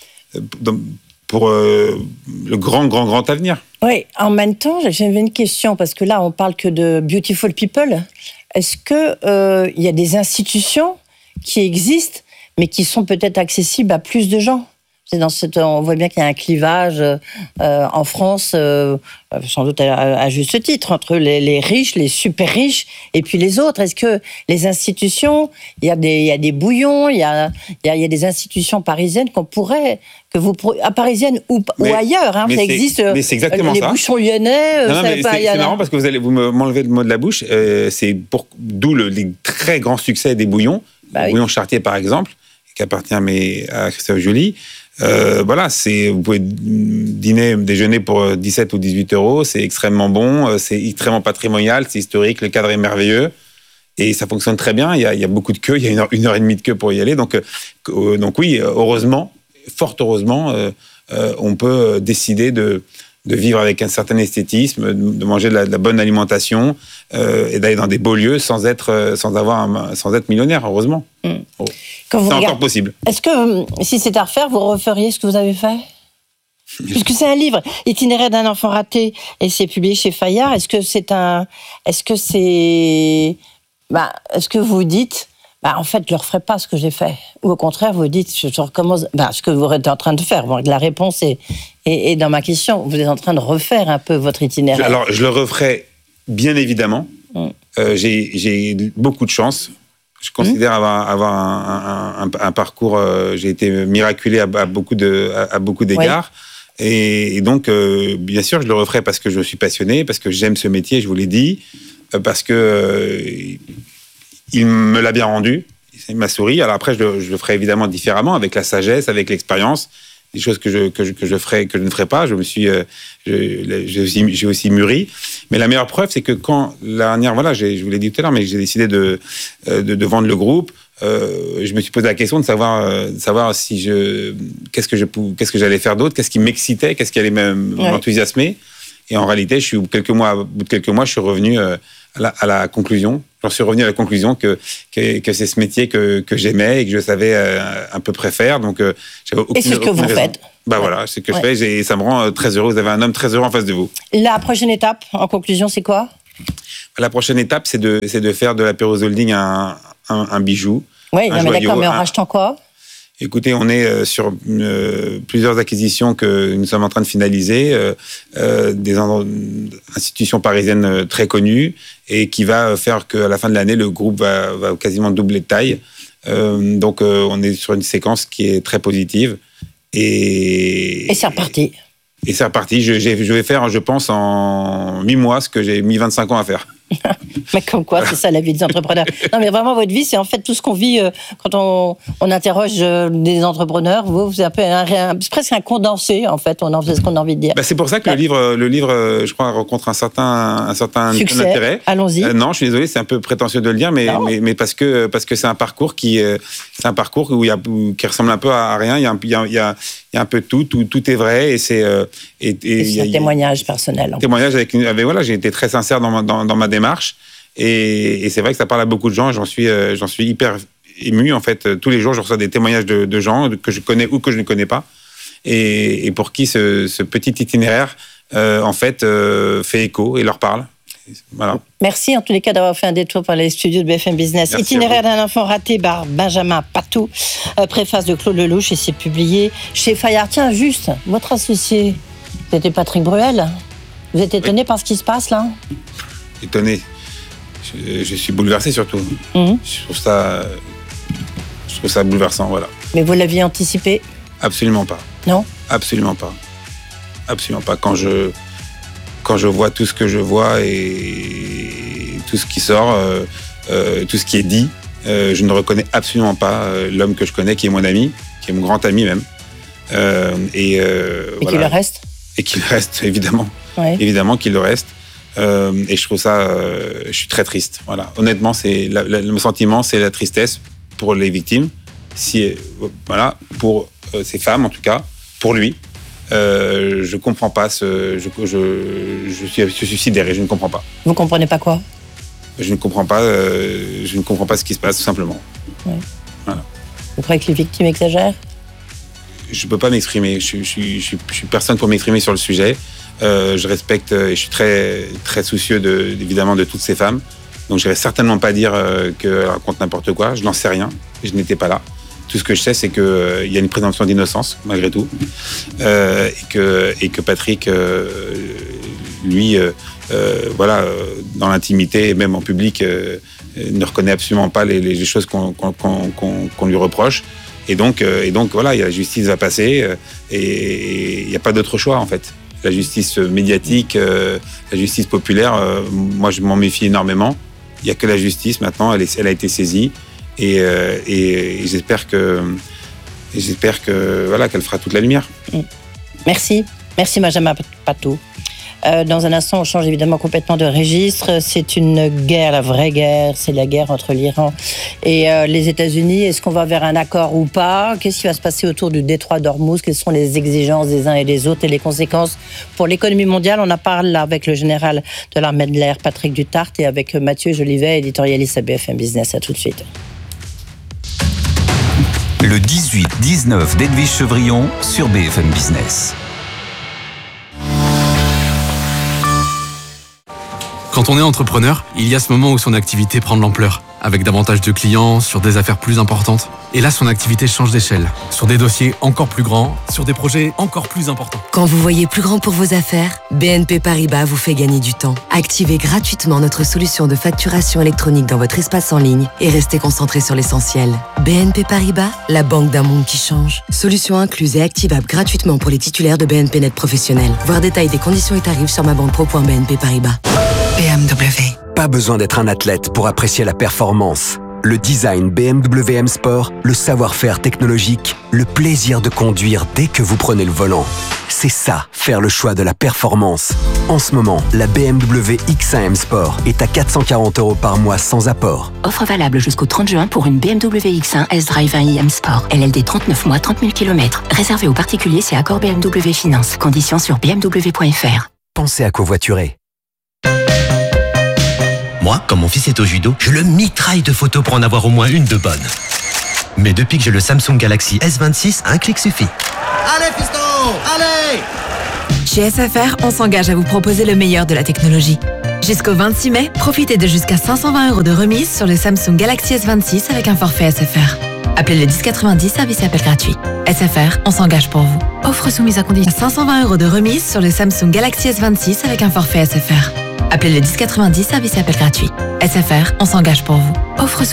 pour euh, le grand, grand, grand avenir. Oui, en même temps, j'avais une question, parce que là, on parle que de beautiful people. Est-ce qu'il euh, y a des institutions qui existent mais qui sont peut-être accessibles à plus de gens? C'est dans cette, on voit bien qu'il y a un clivage euh, en France, euh, sans doute à, à juste titre, entre les, les riches, les super riches, et puis les autres. Est-ce que les institutions, il y a des, il y a des bouillons, il y a, il y a, il y a des institutions parisiennes qu'on pourrait, que vous, à parisiennes ou, mais, ou ailleurs, hein, ça existe. Mais c'est exactement les ça. bouchons lyonnais. Non, non, ça mais pas, c'est, c'est marrant parce que vous allez vous m'enlever le mot de la bouche. Euh, c'est pour, d'où le, les très grands succès des bouillons, bah, oui. Bouillon Chartier par exemple, qui appartient à, mes, à Christophe Joly. Euh, voilà, c'est, vous pouvez dîner, déjeuner pour dix-sept ou dix-huit euros, c'est extrêmement bon, c'est extrêmement patrimonial, c'est historique, le cadre est merveilleux et ça fonctionne très bien. Il y a, il y a beaucoup de queues, il y a une heure, une heure et demie de queue pour y aller. Donc, euh, donc oui, heureusement, fort heureusement, euh, euh, on peut décider de, de vivre avec un certain esthétisme, de manger de la, de la bonne alimentation euh, et d'aller dans des beaux lieux sans être, sans avoir un, sans être millionnaire, heureusement. Mmh. Oh. C'est regardez, encore possible. Est-ce que, si c'était à refaire, vous referiez ce que vous avez fait ? Puisque c'est un livre, Itinéraire d'un enfant raté, et c'est publié chez Fayard. Est-ce que c'est un, est-ce que c'est, bah, est-ce que vous dites, bah, en fait, je ne referai pas ce que j'ai fait, ou au contraire, vous dites, je recommence, bah, ce que vous êtes en train de faire. Bon, la réponse est, est, est dans ma question. Vous êtes en train de refaire un peu votre itinéraire. Alors, je le referai, bien évidemment. Mm. Euh, j'ai, j'ai beaucoup de chance. Je considère mmh. avoir, avoir un, un, un, un parcours, euh, j'ai été miraculé à, à beaucoup de, à, à beaucoup d'égards. Oui. Et, et donc, euh, bien sûr, je le referai parce que je suis passionné, parce que j'aime ce métier, je vous l'ai dit, euh, parce que euh, il me l'a bien rendu, il m'a souri. Alors après, je le, je le ferai évidemment différemment, avec la sagesse, avec l'expérience. Des choses que je, que je, que je, ferai, que je ne ferai pas. Je me suis, euh, je, j'ai, aussi, j'ai aussi mûri. Mais la meilleure preuve, c'est que quand la dernière, voilà, j'ai, je vous l'ai dit tout à l'heure, mais j'ai décidé de, de, de vendre le groupe. Euh, je me suis posé la question de savoir, euh, de savoir si je, qu'est-ce que je, qu'est-ce que j'allais faire d'autre, qu'est-ce qui m'excitait, qu'est-ce qui allait m'enthousiasmer. Ouais. Et en réalité, je suis quelques mois, au bout de quelques mois, je suis revenu euh, à, la, à la conclusion. J'en suis revenu à la conclusion que, que, que c'est ce métier que, que j'aimais et que je savais euh, à peu près faire. Donc, euh, j'avais aucune, et c'est ce que vous raison. Faites. Bah ouais. Voilà, c'est ce que ouais. je fais. J'ai, ça me rend très heureux. Vous avez un homme très heureux en face de vous. La prochaine étape, en conclusion, c'est quoi ? La prochaine étape, c'est de, c'est de faire de l'Apéros Holding un, un, un bijou. Oui, mais d'accord, mais en un... rachetant quoi ? Écoutez, on est sur euh, plusieurs acquisitions que nous sommes en train de finaliser, euh, euh, des institutions parisiennes très connues, et qui va faire qu'à la fin de l'année, le groupe va, va quasiment doubler de taille. Euh, donc, euh, on est sur une séquence qui est très positive. Et, et c'est reparti. Et c'est reparti. Je, j'ai, je vais faire, je pense, en huit mois ce que j'ai mis vingt-cinq ans à faire. Mais comme quoi, c'est ça la vie des entrepreneurs. Non, mais vraiment, votre vie, c'est en fait tout ce qu'on vit euh, quand on, on interroge euh, des entrepreneurs. Vous, vous avez un, un, c'est presque un condensé, en fait. On en fait ce qu'on a envie de dire. Bah, c'est pour ça que ouais. le livre, le livre, je crois, rencontre un certain, un certain Succès. intérêt. Allons-y. Euh, non, je suis désolé, c'est un peu prétentieux de le dire, mais, mais, mais parce que parce que c'est un parcours qui, euh, c'est un parcours où il y a, où, qui ressemble un peu à rien. Il y a, il y a, il y a, il y a un peu de tout, tout, tout est vrai, et c'est euh, et, et, et c'est un témoignage personnel. Témoignage avec, avec voilà, j'ai été très sincère dans ma, dans, dans ma démarche. Et, et c'est vrai que ça parle à beaucoup de gens, et j'en suis, euh, j'en suis hyper ému, en fait. Tous les jours, je reçois des témoignages de, de gens que je connais ou que je ne connais pas, et, et pour qui ce, ce petit itinéraire, euh, en fait, euh, fait écho et leur parle. Voilà. Merci en tous les cas d'avoir fait un détour par les studios de B F M Business. Merci. Itinéraire d'un enfant raté par Benjamin Patou, euh, préface de Claude Lelouch, et c'est publié chez Fayard. Tiens, juste, votre associé, c'était Patrick Bruel. Vous êtes étonné oui. par ce qui se passe là ? Étonné. Je, je suis bouleversé surtout. Mmh. Je trouve ça, je trouve ça bouleversant, voilà. Mais vous l'aviez anticipé ? Absolument pas. Non ? Absolument pas. Absolument pas. Quand je, quand je vois tout ce que je vois et tout ce qui sort, euh, euh, tout ce qui est dit, euh, je ne reconnais absolument pas euh, l'homme que je connais, qui est mon ami, qui est mon grand ami même. Euh, et euh, et voilà. Qu'il le reste ? Et qu'il reste, évidemment. Ouais. Évidemment qu'il le reste. Euh, et je trouve ça, euh, je suis très triste. Voilà. Honnêtement, c'est la, la, le sentiment, c'est la tristesse pour les victimes. Si, euh, voilà, pour euh, ces femmes en tout cas, pour lui. Euh, je comprends pas ce, je, je, je suis, je suis sidéré. Je ne comprends pas. Vous comprenez pas quoi ? Je ne comprends pas. Euh, je ne comprends pas ce qui se passe, tout simplement. Ouais. Voilà. Vous croyez que les victimes exagèrent ? Je peux pas m'exprimer. Je, je, je, je, je suis personne pour m'exprimer sur le sujet. Euh, je respecte et je suis très, très soucieux de, évidemment de toutes ces femmes. Donc je ne vais certainement pas dire euh, qu'elles racontent n'importe quoi. Je n'en sais rien. Je n'étais pas là. Tout ce que je sais, c'est qu'il euh, y a une présomption d'innocence, malgré tout. Euh, et, que, et que Patrick, euh, lui, euh, euh, voilà, dans l'intimité et même en public, euh, ne reconnaît absolument pas les, les choses qu'on, qu'on, qu'on, qu'on lui reproche. Et donc, euh, et donc voilà, la justice va passer euh, et il n'y a pas d'autre choix, en fait. La justice médiatique, euh, la justice populaire, euh, moi je m'en méfie énormément. Il n'y a que la justice maintenant, elle, est, elle a été saisie et, euh, et, et j'espère que et j'espère que, voilà, qu'elle fera toute la lumière. Merci. Merci Benjamin Patou. Euh, dans un instant, on change évidemment complètement de registre. C'est une guerre, la vraie guerre, c'est la guerre entre l'Iran et euh, les États-Unis. Est-ce qu'on va vers un accord ou pas? Qu'est-ce qui va se passer autour du détroit d'Ormuz? Quelles sont les exigences des uns et des autres et les conséquences pour l'économie mondiale? On en parle avec le général de l'armée de l'air, Patrick Dutart, et avec Mathieu Jolivet, éditorialiste à B F M Business. À tout de suite. Le dix-huit dix-neuf d'Edwige Chevrillon sur B F M Business. Quand on est entrepreneur, il y a ce moment où son activité prend de l'ampleur, avec davantage de clients, sur des affaires plus importantes. Et là, son activité change d'échelle, sur des dossiers encore plus grands, sur des projets encore plus importants. Quand vous voyez plus grand pour vos affaires, B N P Paribas vous fait gagner du temps. Activez gratuitement notre solution de facturation électronique dans votre espace en ligne et restez concentré sur l'essentiel. B N P Paribas, la banque d'un monde qui change. Solution incluse et activable gratuitement pour les titulaires de B N P Net professionnels. Voir détail des conditions et tarifs sur ma banque pro point b n p paribas. B M W. Pas besoin d'être un athlète pour apprécier la performance. Le design B M W M Sport, le savoir-faire technologique, le plaisir de conduire dès que vous prenez le volant. C'est ça, faire le choix de la performance. En ce moment, la B M W X un M Sport est à quatre cent quarante euros par mois sans apport. Offre valable jusqu'au trente juin pour une B M W X un S-Drive un i M Sport. L L D trente-neuf mois, trente mille kilomètres. Réservé aux particuliers, c'est accord B M W Finance. Conditions sur b m w point f r. Pensez à covoiturer. Moi, quand mon fils est au judo, je le mitraille de photos pour en avoir au moins une de bonne. Mais depuis que j'ai le Samsung Galaxy S vingt-six, un clic suffit. Allez, fiston, allez! Chez S F R, on s'engage à vous proposer le meilleur de la technologie. Jusqu'au vingt-six mai, profitez de jusqu'à cinq cent vingt euros de remise sur le Samsung Galaxy S vingt-six avec un forfait S F R. Appelez le dix quatre-vingt-dix, service appel gratuit. S F R, on s'engage pour vous. Offre soumise à condition. cinq cent vingt euros de remise sur le Samsung Galaxy S vingt-six avec un forfait S F R. Appelez le dix quatre-vingt-dix, service appel gratuit. S F R, on s'engage pour vous. Offre